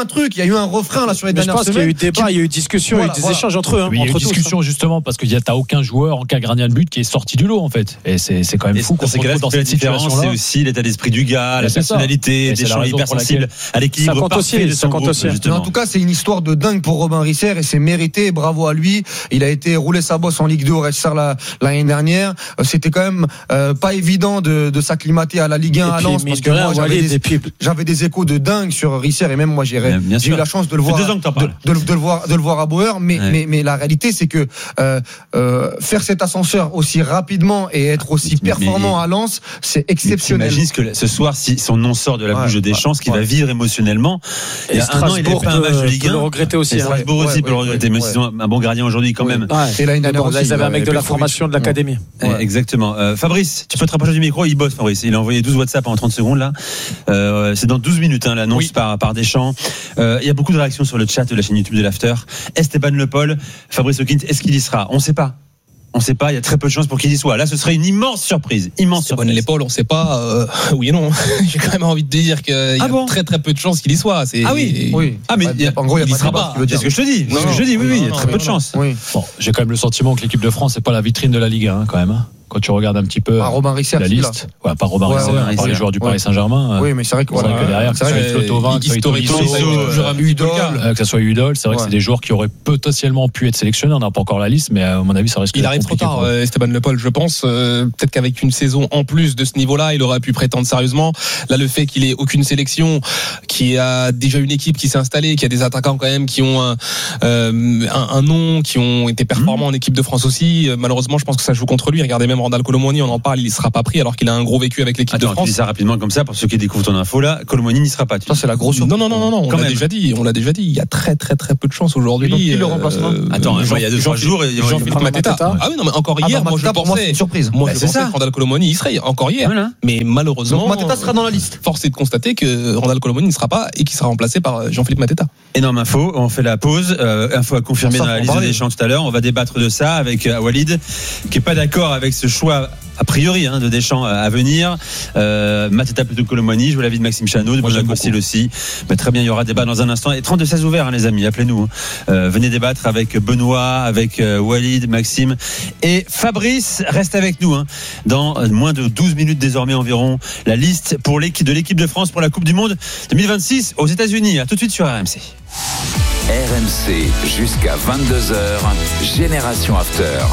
un truc, il y a eu un refrain là sur les mais dernières je pense semaines. qu'il y a eu débat, il y a eu discussion, Voilà, il y a eu des voilà. échanges entre eux. Hein, Oui, il y a eu entre une tous, discussion hein. justement parce que t'as aucun joueur en cas gardien de but qui est sorti du lot en fait. Et c'est c'est quand même Et fou qu'on dans se ces cas-là, retrouve dans ce qui fait la cette différence, situation-là. c'est aussi l'état d'esprit du gars, Mais la c'est ça. personnalité, Et des c'est la gens raison pour hypersensibles laquelle- à l'équilibre Ça compte parfait aussi, de ça son compte groupe, aussi. Mais justement. en tout cas, c'est une histoire de dingue pour Robin Risser et c'est mérité. Bravo à lui. Il a été roulé sa bosse en Ligue deux au Red Star la- l'année dernière. Euh, C'était quand même euh, pas évident de, de s'acclimater à la Ligue un Et à puis, Lens mine parce de que rien, moi j'avais Walid, des, et puis- j'avais des échos de dingue sur Risser et même moi j'ai Bien- bien j'ai eu sûr. la chance de le Ça fait voir deux ans que t'en de, parles. de, de le voir de le voir à Bauer. Mais, Ouais. mais mais la réalité c'est que euh, euh, faire cet ascenseur aussi rapidement et être aussi Mais- performant à Lens, c'est exceptionnel. Imagine que ce soir, si son nom sort de la Ouais, bouche de Deschamps, ce qu'il ouais. va vivre émotionnellement. Et Il y a un an, il n'avait Strasbourg pas un match de peut- Ligue peut un. le regretter aussi, Et hein. Strasbourg Ouais, aussi ouais, peut le ouais, regretter, ouais, même ouais. s'ils ont un bon gardien aujourd'hui quand même. Ouais. Et l'année Mais dernière bon, là, aussi, ils avaient un mec euh, de la Petrovic. formation de l'académie. Eh, Exactement. Euh, Fabrice, tu peux te rapprocher du micro, il bosse Fabrice. Il a envoyé douze WhatsApp en trente secondes là. Euh, c'est dans douze minutes hein, l'annonce Oui. par, par Deschamps. Euh, Il y a beaucoup de réactions sur le chat de la chaîne YouTube de l'After. Esteban Le Paul, Fabrice Hawkins, est-ce qu'il y sera? On ne sait pas. On ne sait pas, il y a très peu de chances pour qu'il y soit. Là, ce serait une immense surprise. Immense C'est bonne surprise. l'épaule, on sait pas. euh, oui et non. J'ai quand même envie de dire qu'il y a Ah bon très très peu de chances qu'il y soit. C'est- Ah oui. Oui. Ah mais il y a- En gros, il y a il pas sera de débat, pas. ce qu'il veut C'est dire. ce que je te dis. C'est Non, ce que je dis. Oui, oui, il y a non, très non, peu de non. chances. Oui. Bon, j'ai quand même le sentiment que l'équipe de France c'est pas la vitrine de la Ligue un hein, quand même. hein. Quand tu regardes un petit peu Ah, Robin Risser, la si, là. liste, ouais, pas Robin Ouais, Risser, ouais, hein, par les Risser. joueurs du Ouais. Paris Saint-Germain. Oui, mais c'est vrai que C'est vrai voilà. que derrière, que C'est ce vrai soit que- Flotovin, que ce soit historiquement, Tolisso, c'est euh, toujours un petit peu le cas. euh, que ce soit Udol, c'est vrai que Ouais. c'est des joueurs qui auraient potentiellement pu être sélectionnés. On n'a pas encore la liste, mais à mon avis, ça risque Il d'être arrive trop compliqué tard, pour eux. euh, Esteban Le Paul, je pense. Euh, peut-être qu'avec une saison en plus de ce niveau-là, il aurait pu prétendre sérieusement. Là, le fait qu'il ait aucune sélection, qu'il a déjà une équipe qui s'est installée, qu'il y a des attaquants quand même qui ont un, euh, un, un nom, qui ont été performants en équipe de France aussi. Euh, malheureusement, je pense que ça joue contre lui. Regardez même Randal Colomoni, on en parle, il ne sera pas pris alors qu'il a un gros vécu avec l'équipe de Attends, tu France. dis ça rapidement comme ça pour ceux qui découvrent ton info là. Colomoni n'y sera pas. Tu Ça, c'est la grosse Non, non, non, non, non, on Quand l'a même. déjà dit. On l'a déjà dit. Il y a très, très, très peu de chances aujourd'hui. Donc, qui le Euh, remplacera Attends, Jean- il y a deux, trois Jean- jours, il y a- Jean-Philippe Mateta. Mateta. Ah oui, non, mais encore Ah, hier, bah, moi je Mateta, pour moi, c'est pensais. une surprise. Moi, Bah, je c'est pensais ça. que Randal Colomoni y serait encore hier. Voilà. Mais malheureusement. Donc Mateta sera dans la liste. Force est de constater que Randal Colomoni ne sera pas et qu'il sera remplacé par Jean-Philippe Mateta. Énorme info, on fait la pause. Euh, info à confirmer Ça, dans la faut liste de parler. Deschamps tout à l'heure. On va débattre de ça avec euh, Walid, qui est pas d'accord avec ce choix a priori hein, de Deschamps à venir. Euh, Mateta plutôt que Colomoni. Je veux l'avis de Maxime Chanot, de Moi, Benoît j'aime Costil beaucoup. aussi. Mais très bien, il y aura débat dans un instant. Et trente-deux seize ouverts, hein, les amis. Appelez-nous. hein. Euh, venez débattre avec Benoît, avec euh, Walid, Maxime et Fabrice. Reste avec nous. Hein. Dans euh, moins de douze minutes désormais environ, la liste pour l'équipe de l'équipe de France pour la Coupe du Monde deux mille vingt-six aux États-Unis. À tout de suite sur R M C. R M C jusqu'à vingt-deux heures, Génération After.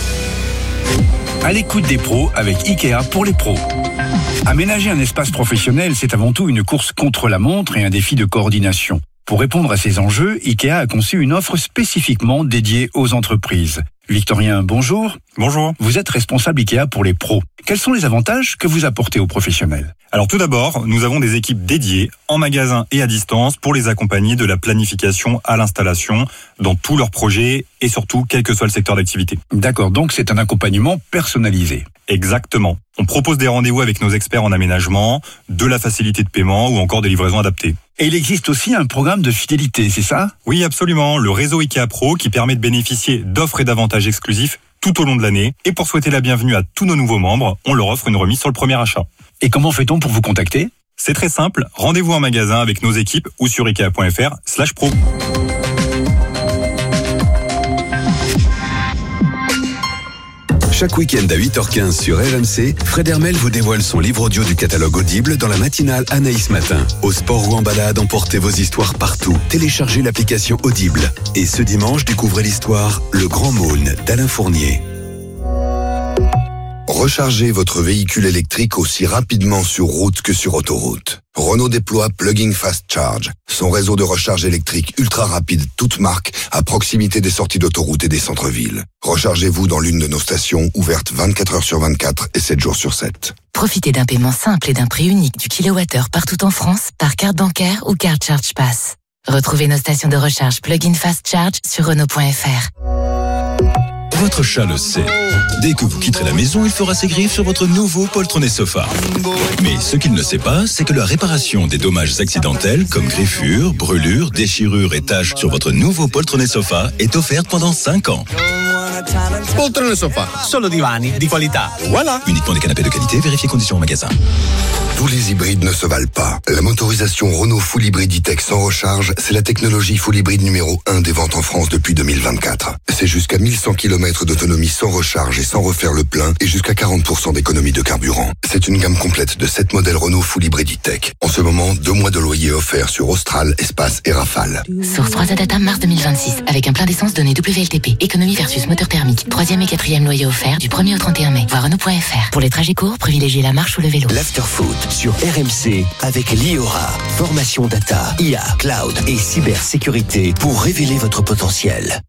À l'écoute des pros avec Ikea pour les pros. Aménager un espace professionnel, c'est avant tout une course contre la montre et un défi de coordination. Pour répondre à ces enjeux, Ikea a conçu une offre spécifiquement dédiée aux entreprises. Victorien, bonjour. Bonjour. Vous êtes responsable Ikea pour les pros. Quels sont les avantages que vous apportez aux professionnels ? Alors tout d'abord, nous avons des équipes dédiées en magasin et à distance pour les accompagner de la planification à l'installation dans tous leurs projets et surtout quel que soit le secteur d'activité. D'accord, donc c'est un accompagnement personnalisé. Exactement. On propose des rendez-vous avec nos experts en aménagement, de la facilité de paiement ou encore des livraisons adaptées. Et il existe aussi un programme de fidélité, c'est ça ? Oui, absolument. Le réseau Ikea Pro qui permet de bénéficier d'offres et d'avantages exclusifs tout au long de l'année. Et pour souhaiter la bienvenue à tous nos nouveaux membres, on leur offre une remise sur le premier achat. Et comment fait-on pour vous contacter ? C'est très simple. Rendez-vous en magasin avec nos équipes ou sur ikea.fr slash pro. Chaque week-end à huit heures quinze sur R M C, Fred Hermel vous dévoile son livre audio du catalogue Audible dans la matinale Anaïs Matin. Au sport ou en balade, emportez vos histoires partout. Téléchargez l'application Audible. Et ce dimanche, découvrez l'histoire Le Grand Maulne d'Alain Fournier. Rechargez votre véhicule électrique aussi rapidement sur route que sur autoroute. Renault déploie Plug-in Fast Charge, son réseau de recharge électrique ultra rapide, toute marque, à proximité des sorties d'autoroute et des centres-villes. Rechargez-vous dans l'une de nos stations ouvertes vingt-quatre heures sur vingt-quatre et sept jours sur sept. Profitez d'un paiement simple et d'un prix unique du kilowattheure partout en France par carte bancaire ou carte Charge Pass. Retrouvez nos stations de recharge Plug-in Fast Charge sur Renault point F R. Votre chat le sait. Dès que vous quitterez la maison, il fera ses griffes sur votre nouveau poltronné sofa. Mais ce qu'il ne sait pas, c'est que la réparation des dommages accidentels comme griffures, brûlures, déchirures et taches sur votre nouveau poltronné sofa est offerte pendant cinq ans. Poltrone Sofa. Solo divani di qualità. Voilà. Uniquement des canapés de qualité, vérifiez conditions au magasin. Tous les hybrides ne se valent pas. La motorisation Renault Full Hybrid E-Tech sans recharge, c'est la technologie Full Hybrid numéro un des ventes en France depuis deux mille vingt-quatre. C'est jusqu'à mille cent kilomètres d'autonomie sans recharge et sans refaire le plein et jusqu'à quarante pour cent d'économie de carburant. C'est une gamme complète de sept modèles Renault Full Hybrid E-Tech. En ce moment, deux mois de loyer offerts sur Austral, Espace et Rafale. Source trois A Data mars deux mille vingt-six avec un plein d'essence donné W L T P. Économie versus moteur thermique. Troisième et quatrième loyer offert du premier au trente et un mai. Voir Renault point F R. Pour les trajets courts, privilégiez la marche ou le vélo. L'Afterfoot sur R M C avec Liora. Formation data, I A, cloud et cybersécurité pour révéler votre potentiel.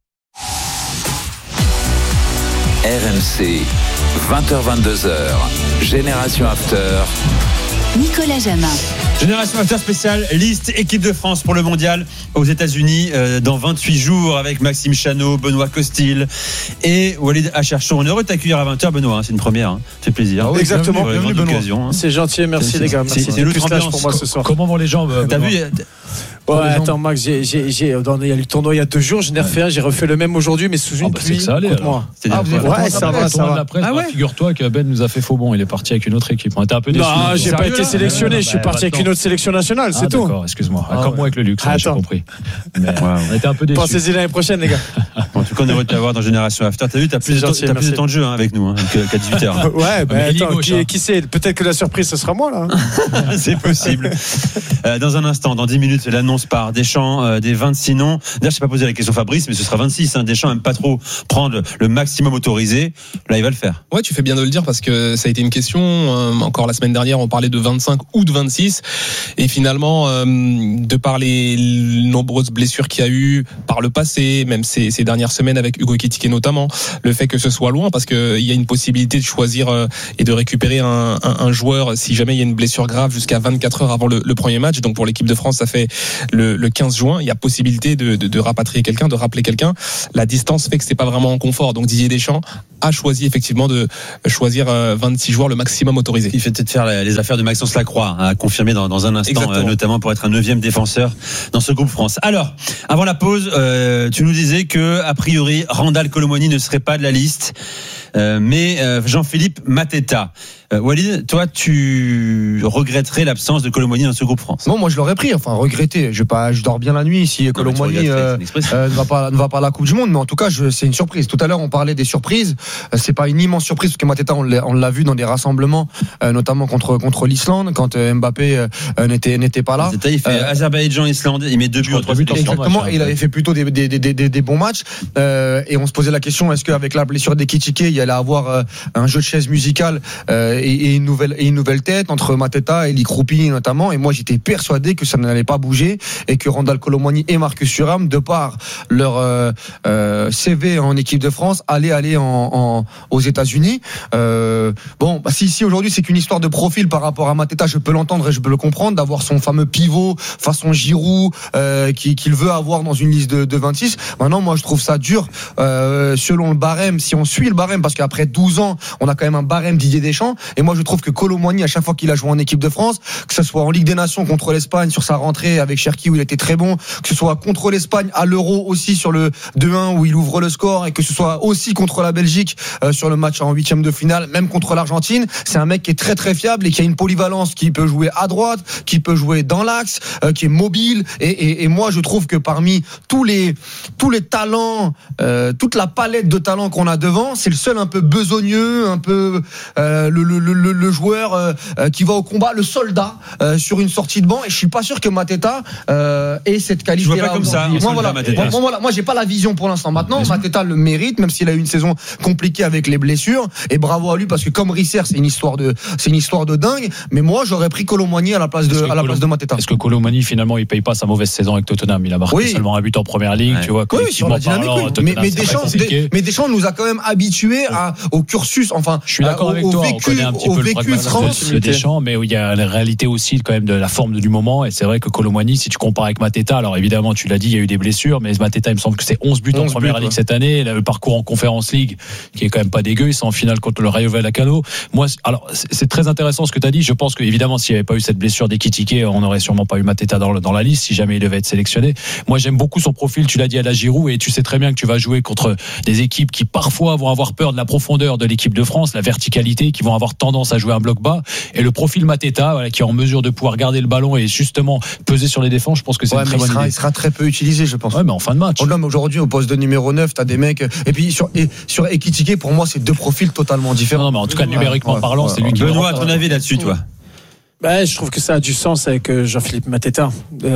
R M C, vingt heures vingt-deux heures, Génération After. Nicolas Jamin. Génération After spéciale, liste équipe de France pour le mondial aux États-Unis euh, dans vingt-huit jours avec Maxime Chanot, Benoît Costil et Walid Acharchour. On est heureux de t'accueillir à vingt heures, Benoît. Hein, c'est une première. Hein. Ça fait plaisir. Ah oui, exactement. Bienvenue, bienvenue, Benoît. Hein. C'est gentil, merci c'est, les gars. Merci. C'est, c'est l'autre ambiance pour moi ce soir. Comment vont les gens T'as vu? Ouais, attends Max, j'ai, j'ai, j'ai, il y a eu le tournoi il y a deux jours, j'en ai refait un, j'ai refait le même aujourd'hui, mais sous une oh bah pluie. C'est ça allait, moi. Ah, vous ouais, ça va, ça va. La presse, ah ouais. Figure-toi que Ben nous a fait faux bon, il est parti avec une autre équipe. On était un peu déçus. Non, j'ai pas été sélectionné, je suis parti avec une autre sélection nationale, c'est tout. D'accord, excuse-moi. Comme moi avec le luxe, j'ai compris. On était un peu déçus. Pensez-y l'année prochaine, les gars. En tout cas, on est heureux de t'avoir dans Génération After. T'as vu, t'as plus de temps de jeu avec nous qu'à dix-huit heures. Ouais, ben attends, qui sait, peut-être que la surprise, ce sera moi là. C'est possible. Dans un instant, dans dix minutes, l'annonce par Deschamps des vingt-six noms. D'ailleurs, je n'ai pas posé la question Fabrice, mais ce sera vingt-six. Hein. Deschamps n'aime pas trop prendre le maximum autorisé. Là, il va le faire. Ouais, tu fais bien de le dire parce que ça a été une question. Euh, encore la semaine dernière, on parlait de vingt-cinq ou de vingt-six. Et finalement, euh, de par les nombreuses blessures qu'il y a eu par le passé, même ces, ces dernières semaines avec Hugo Ekitike notamment, le fait que ce soit loin, parce qu'il y a une possibilité de choisir euh, et de récupérer un, un, un joueur si jamais il y a une blessure grave jusqu'à vingt-quatre heures avant le, le premier match. Donc pour l'équipe de France, ça fait le, le quinze juin. Il y a possibilité de, de, de rapatrier quelqu'un, de rappeler quelqu'un. La distance fait que c'est pas vraiment en confort. Donc Didier Deschamps a choisi effectivement de choisir vingt-six joueurs, le maximum autorisé. Il fait peut-être faire les affaires de Maxence Lacroix, à confirmer dans, dans un instant, euh, notamment pour être un neuvième défenseur dans ce groupe France. Alors, avant la pause, euh, tu nous disais que a priori Randal Kolo Muani ne serait pas de la liste. Euh, mais euh, Jean-Philippe Mateta. Euh, Walid, toi, tu regretterais l'absence de Kolo Muani dans ce groupe France? Non, moi je l'aurais pris. Enfin, regretter. Je, pas, je dors bien la nuit si Kolo Muani euh, euh, ne va pas ne va pas à la Coupe du Monde. Mais en tout cas, je, c'est une surprise. Tout à l'heure, on parlait des surprises. Euh, c'est pas une immense surprise parce que Mateta, on l'a, on l'a vu dans des rassemblements, euh, notamment contre contre l'Islande, quand euh, Mbappé euh, n'était n'était pas là. Mateta, il fait euh, Azerbaïdjan-Islande. Il met deux buts en trois buts. Exactement. Et il avait fait plutôt des des des des, des bons matchs. Euh, et on se posait la question, est-ce qu'avec la blessure d'Ekitike, il allait avoir euh, un jeu de chaise musicale euh, et, et une nouvelle et une nouvelle tête entre Mateta et Likroupi notamment. Et moi, j'étais persuadé que ça n'allait pas bouger et que Randal Kolo Muani et Marcus Thuram, de par leur euh, euh, C V en équipe de France, allaient aller en, en aux États-Unis. Euh, bon, bah, si si aujourd'hui c'est qu'une histoire de profil par rapport à Mateta, je peux l'entendre et je peux le comprendre, d'avoir son fameux pivot façon Giroud euh, qui, qu'il veut avoir dans une liste de, de vingt-six. Maintenant, moi, je trouve ça dur euh, selon le barème. Si on suit le barème, parce qu'après douze ans, on a quand même un barème Didier Deschamps. Et moi, je trouve que Kolo Muani, à chaque fois qu'il a joué en équipe de France, que ce soit en Ligue des Nations contre l'Espagne sur sa rentrée avec Cherki où il était très bon, que ce soit contre l'Espagne à l'Euro aussi sur le deux un où il ouvre le score, et que ce soit aussi contre la Belgique euh, sur le match en huitième de finale, même contre l'Argentine, c'est un mec qui est très très fiable et qui a une polyvalence, qui peut jouer à droite, qui peut jouer dans l'axe, euh, qui est mobile. Et, et, et moi, je trouve que parmi tous les tous les talents, euh, toute la palette de talents qu'on a devant, c'est le seul un peu besogneux, un peu euh, le, le, le, le joueur euh, qui va au combat, le soldat euh, sur une sortie de banc. Et je suis pas sûr que Mateta euh, ait cette qualité. Je vois pas comme ça. Moi, voilà, moi, moi, voilà, moi, j'ai pas la vision pour l'instant. Maintenant, Mateta le mérite, même s'il a eu une saison compliquée avec les blessures. Et bravo à lui, parce que comme Risser, c'est une histoire de, c'est une histoire de dingue. Mais moi, j'aurais pris Kolo Muani à la place de, à la Kolo, place de Mateta. Est-ce que Kolo Muani, finalement, il paye pas sa mauvaise saison avec Tottenham? Il a marqué oui. seulement un but en première ligue, ouais. tu vois. Oui, sur la dynamique. Parlant, oui. Mais, mais Deschamps, mais Deschamps nous a quand même habitués à, au cursus, enfin, je suis d'accord au, avec au toi. Vécu, on connaît un petit au peu vécu le France. de Deschamps, mais il y a la réalité aussi quand même de la forme du moment. Et c'est vrai que Kolo Muani, si tu compares avec Mateta, alors évidemment, tu l'as dit, il y a eu des blessures, mais Mateta, il me semble que c'est onze buts en première ligue cette année. Le parcours en Conference League, qui est quand même pas dégueu. Ils sont en finale contre le Rayo Vallecano. Moi, alors c'est très intéressant ce que tu as dit. Je pense que évidemment, s'il n'y avait pas eu cette blessure d'Ekitike, on n'aurait sûrement pas eu Mateta dans, dans la liste si jamais il devait être sélectionné. Moi, j'aime beaucoup son profil. Tu l'as dit à la Giroud, et tu sais très bien que tu vas jouer contre des équipes qui parfois vont avoir peur de la profondeur de l'équipe de France, la verticalité, qui vont avoir tendance à jouer un bloc bas. Et le profil Mateta, voilà, qui est en mesure de pouvoir garder le ballon et justement peser sur les défenses, je pense que c'est ouais, une très bonne idée. Sera, il sera très peu utilisé, je pense. Ouais, mais en fin de match. Oh, non, mais aujourd'hui, au poste de numéro neuf, t'as des mecs. Et puis sur, et, sur Ekitike, pour moi, c'est deux profils totalement différents. Non, non mais en tout cas, numériquement ouais, parlant, ouais, c'est lui qui. Benoît, à ton avis là-dessus, toi? Bah, je trouve que ça a du sens avec Jean-Philippe Mateta.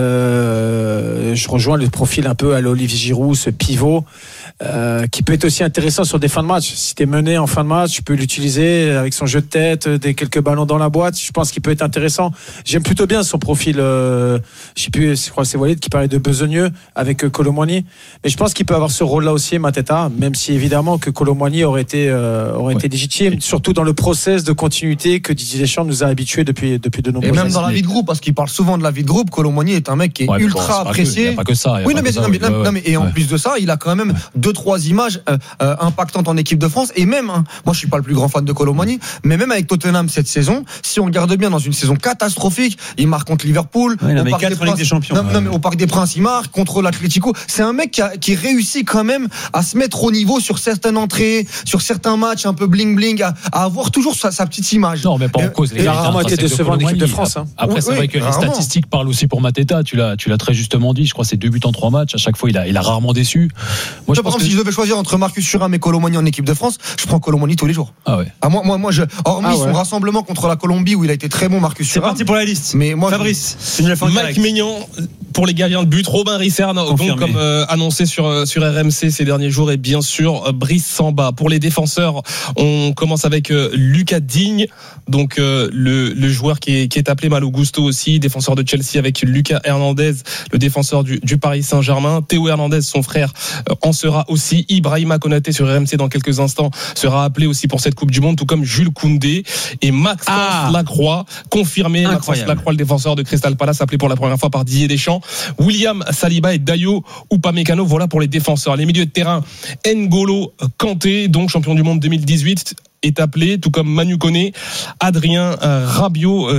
Euh, je rejoins le profil un peu à l'Olivier Giroud, ce pivot, euh, qui peut être aussi intéressant sur des fins de match. Si t'es mené en fin de match, tu peux l'utiliser avec son jeu de tête, des quelques ballons dans la boîte. Je pense qu'il peut être intéressant. J'aime plutôt bien son profil. Euh, je sais plus, je crois que c'est Walid qui parlait de besogneux avec Colomboigny. Mais je pense qu'il peut avoir ce rôle-là aussi, Mateta, même si évidemment que Colomboigny aurait été, euh, aurait ouais. été légitime, surtout dans le process de continuité que Didier Deschamps nous a habitués depuis, depuis de nombreuses années. Et même années. dans la vie de groupe, parce qu'il parle souvent de la vie de groupe, Colomboigny est un mec qui est ouais, ultra bon, apprécié. Il n'y a pas que ça. Oui, non, mais, ça, non, mais, ouais, non, mais et en ouais. plus de ça, il a quand même deux, trois images euh, euh, impactantes en équipe de France. Et même, hein, moi, je suis pas le plus grand fan de Colomboigny, mais même avec Tottenham cette saison, si on regarde bien dans une saison catastrophique, il marque contre Liverpool, ouais, au, Parc des Princes, des champions, non, ouais. non, mais au Parc des Princes, il marque contre l'Atlético. C'est un mec qui, a, qui réussit quand même à se mettre au niveau sur certaines entrées, sur certains matchs un peu bling bling, à, à avoir toujours sa, sa petite image. Non, mais pas en cause. Il a rarement été décevant en équipe de France. Hein. Après, c'est oui, vrai que rarement. Les statistiques parlent aussi pour Mateta. Tu l'as, tu l'as très justement dit. Je crois que c'est deux buts en trois matchs. À chaque fois, il a, il a rarement déçu. Moi, je par exemple, que... si je devais choisir entre Marcus Thuram et Colomboigny en équipe de France, je prends Colomboigny tous les jours. Ah ouais. Ah, moi, moi, moi, je, hormis ah ouais. son rassemblement contre la Colombie où il a été très bon, Marcus Thuram. C'est parti pour la liste. Mais moi, Fabrice, je... c'est une Mike Maignan pour les gardiens de but, Robin Risser, donc comme euh, annoncé sur sur R M C ces derniers jours, et bien sûr euh, Brice Samba. Pour les défenseurs, on commence avec euh, Lucas Digne, donc euh, le le joueur qui est qui est appelé Malo Gusto aussi, défenseur de Chelsea, avec Lucas Hernandez, le défenseur du du Paris Saint-Germain. Théo Hernandez, son frère, euh, en sera aussi. Ibrahima Konaté sur R M C dans quelques instants sera appelé aussi pour cette Coupe du Monde, tout comme Jules Koundé et Maxence ah. Lacroix, confirmé. Incroyable. Maxence Lacroix, le défenseur de Crystal Palace, appelé pour la première fois par Didier Deschamps. William Saliba et Dayo Upamecano, voilà pour les défenseurs. Les milieux de terrain, N'Golo Kanté, donc champion du monde deux mille dix-huit, est appelé, tout comme Manu Koné, Adrien Rabiot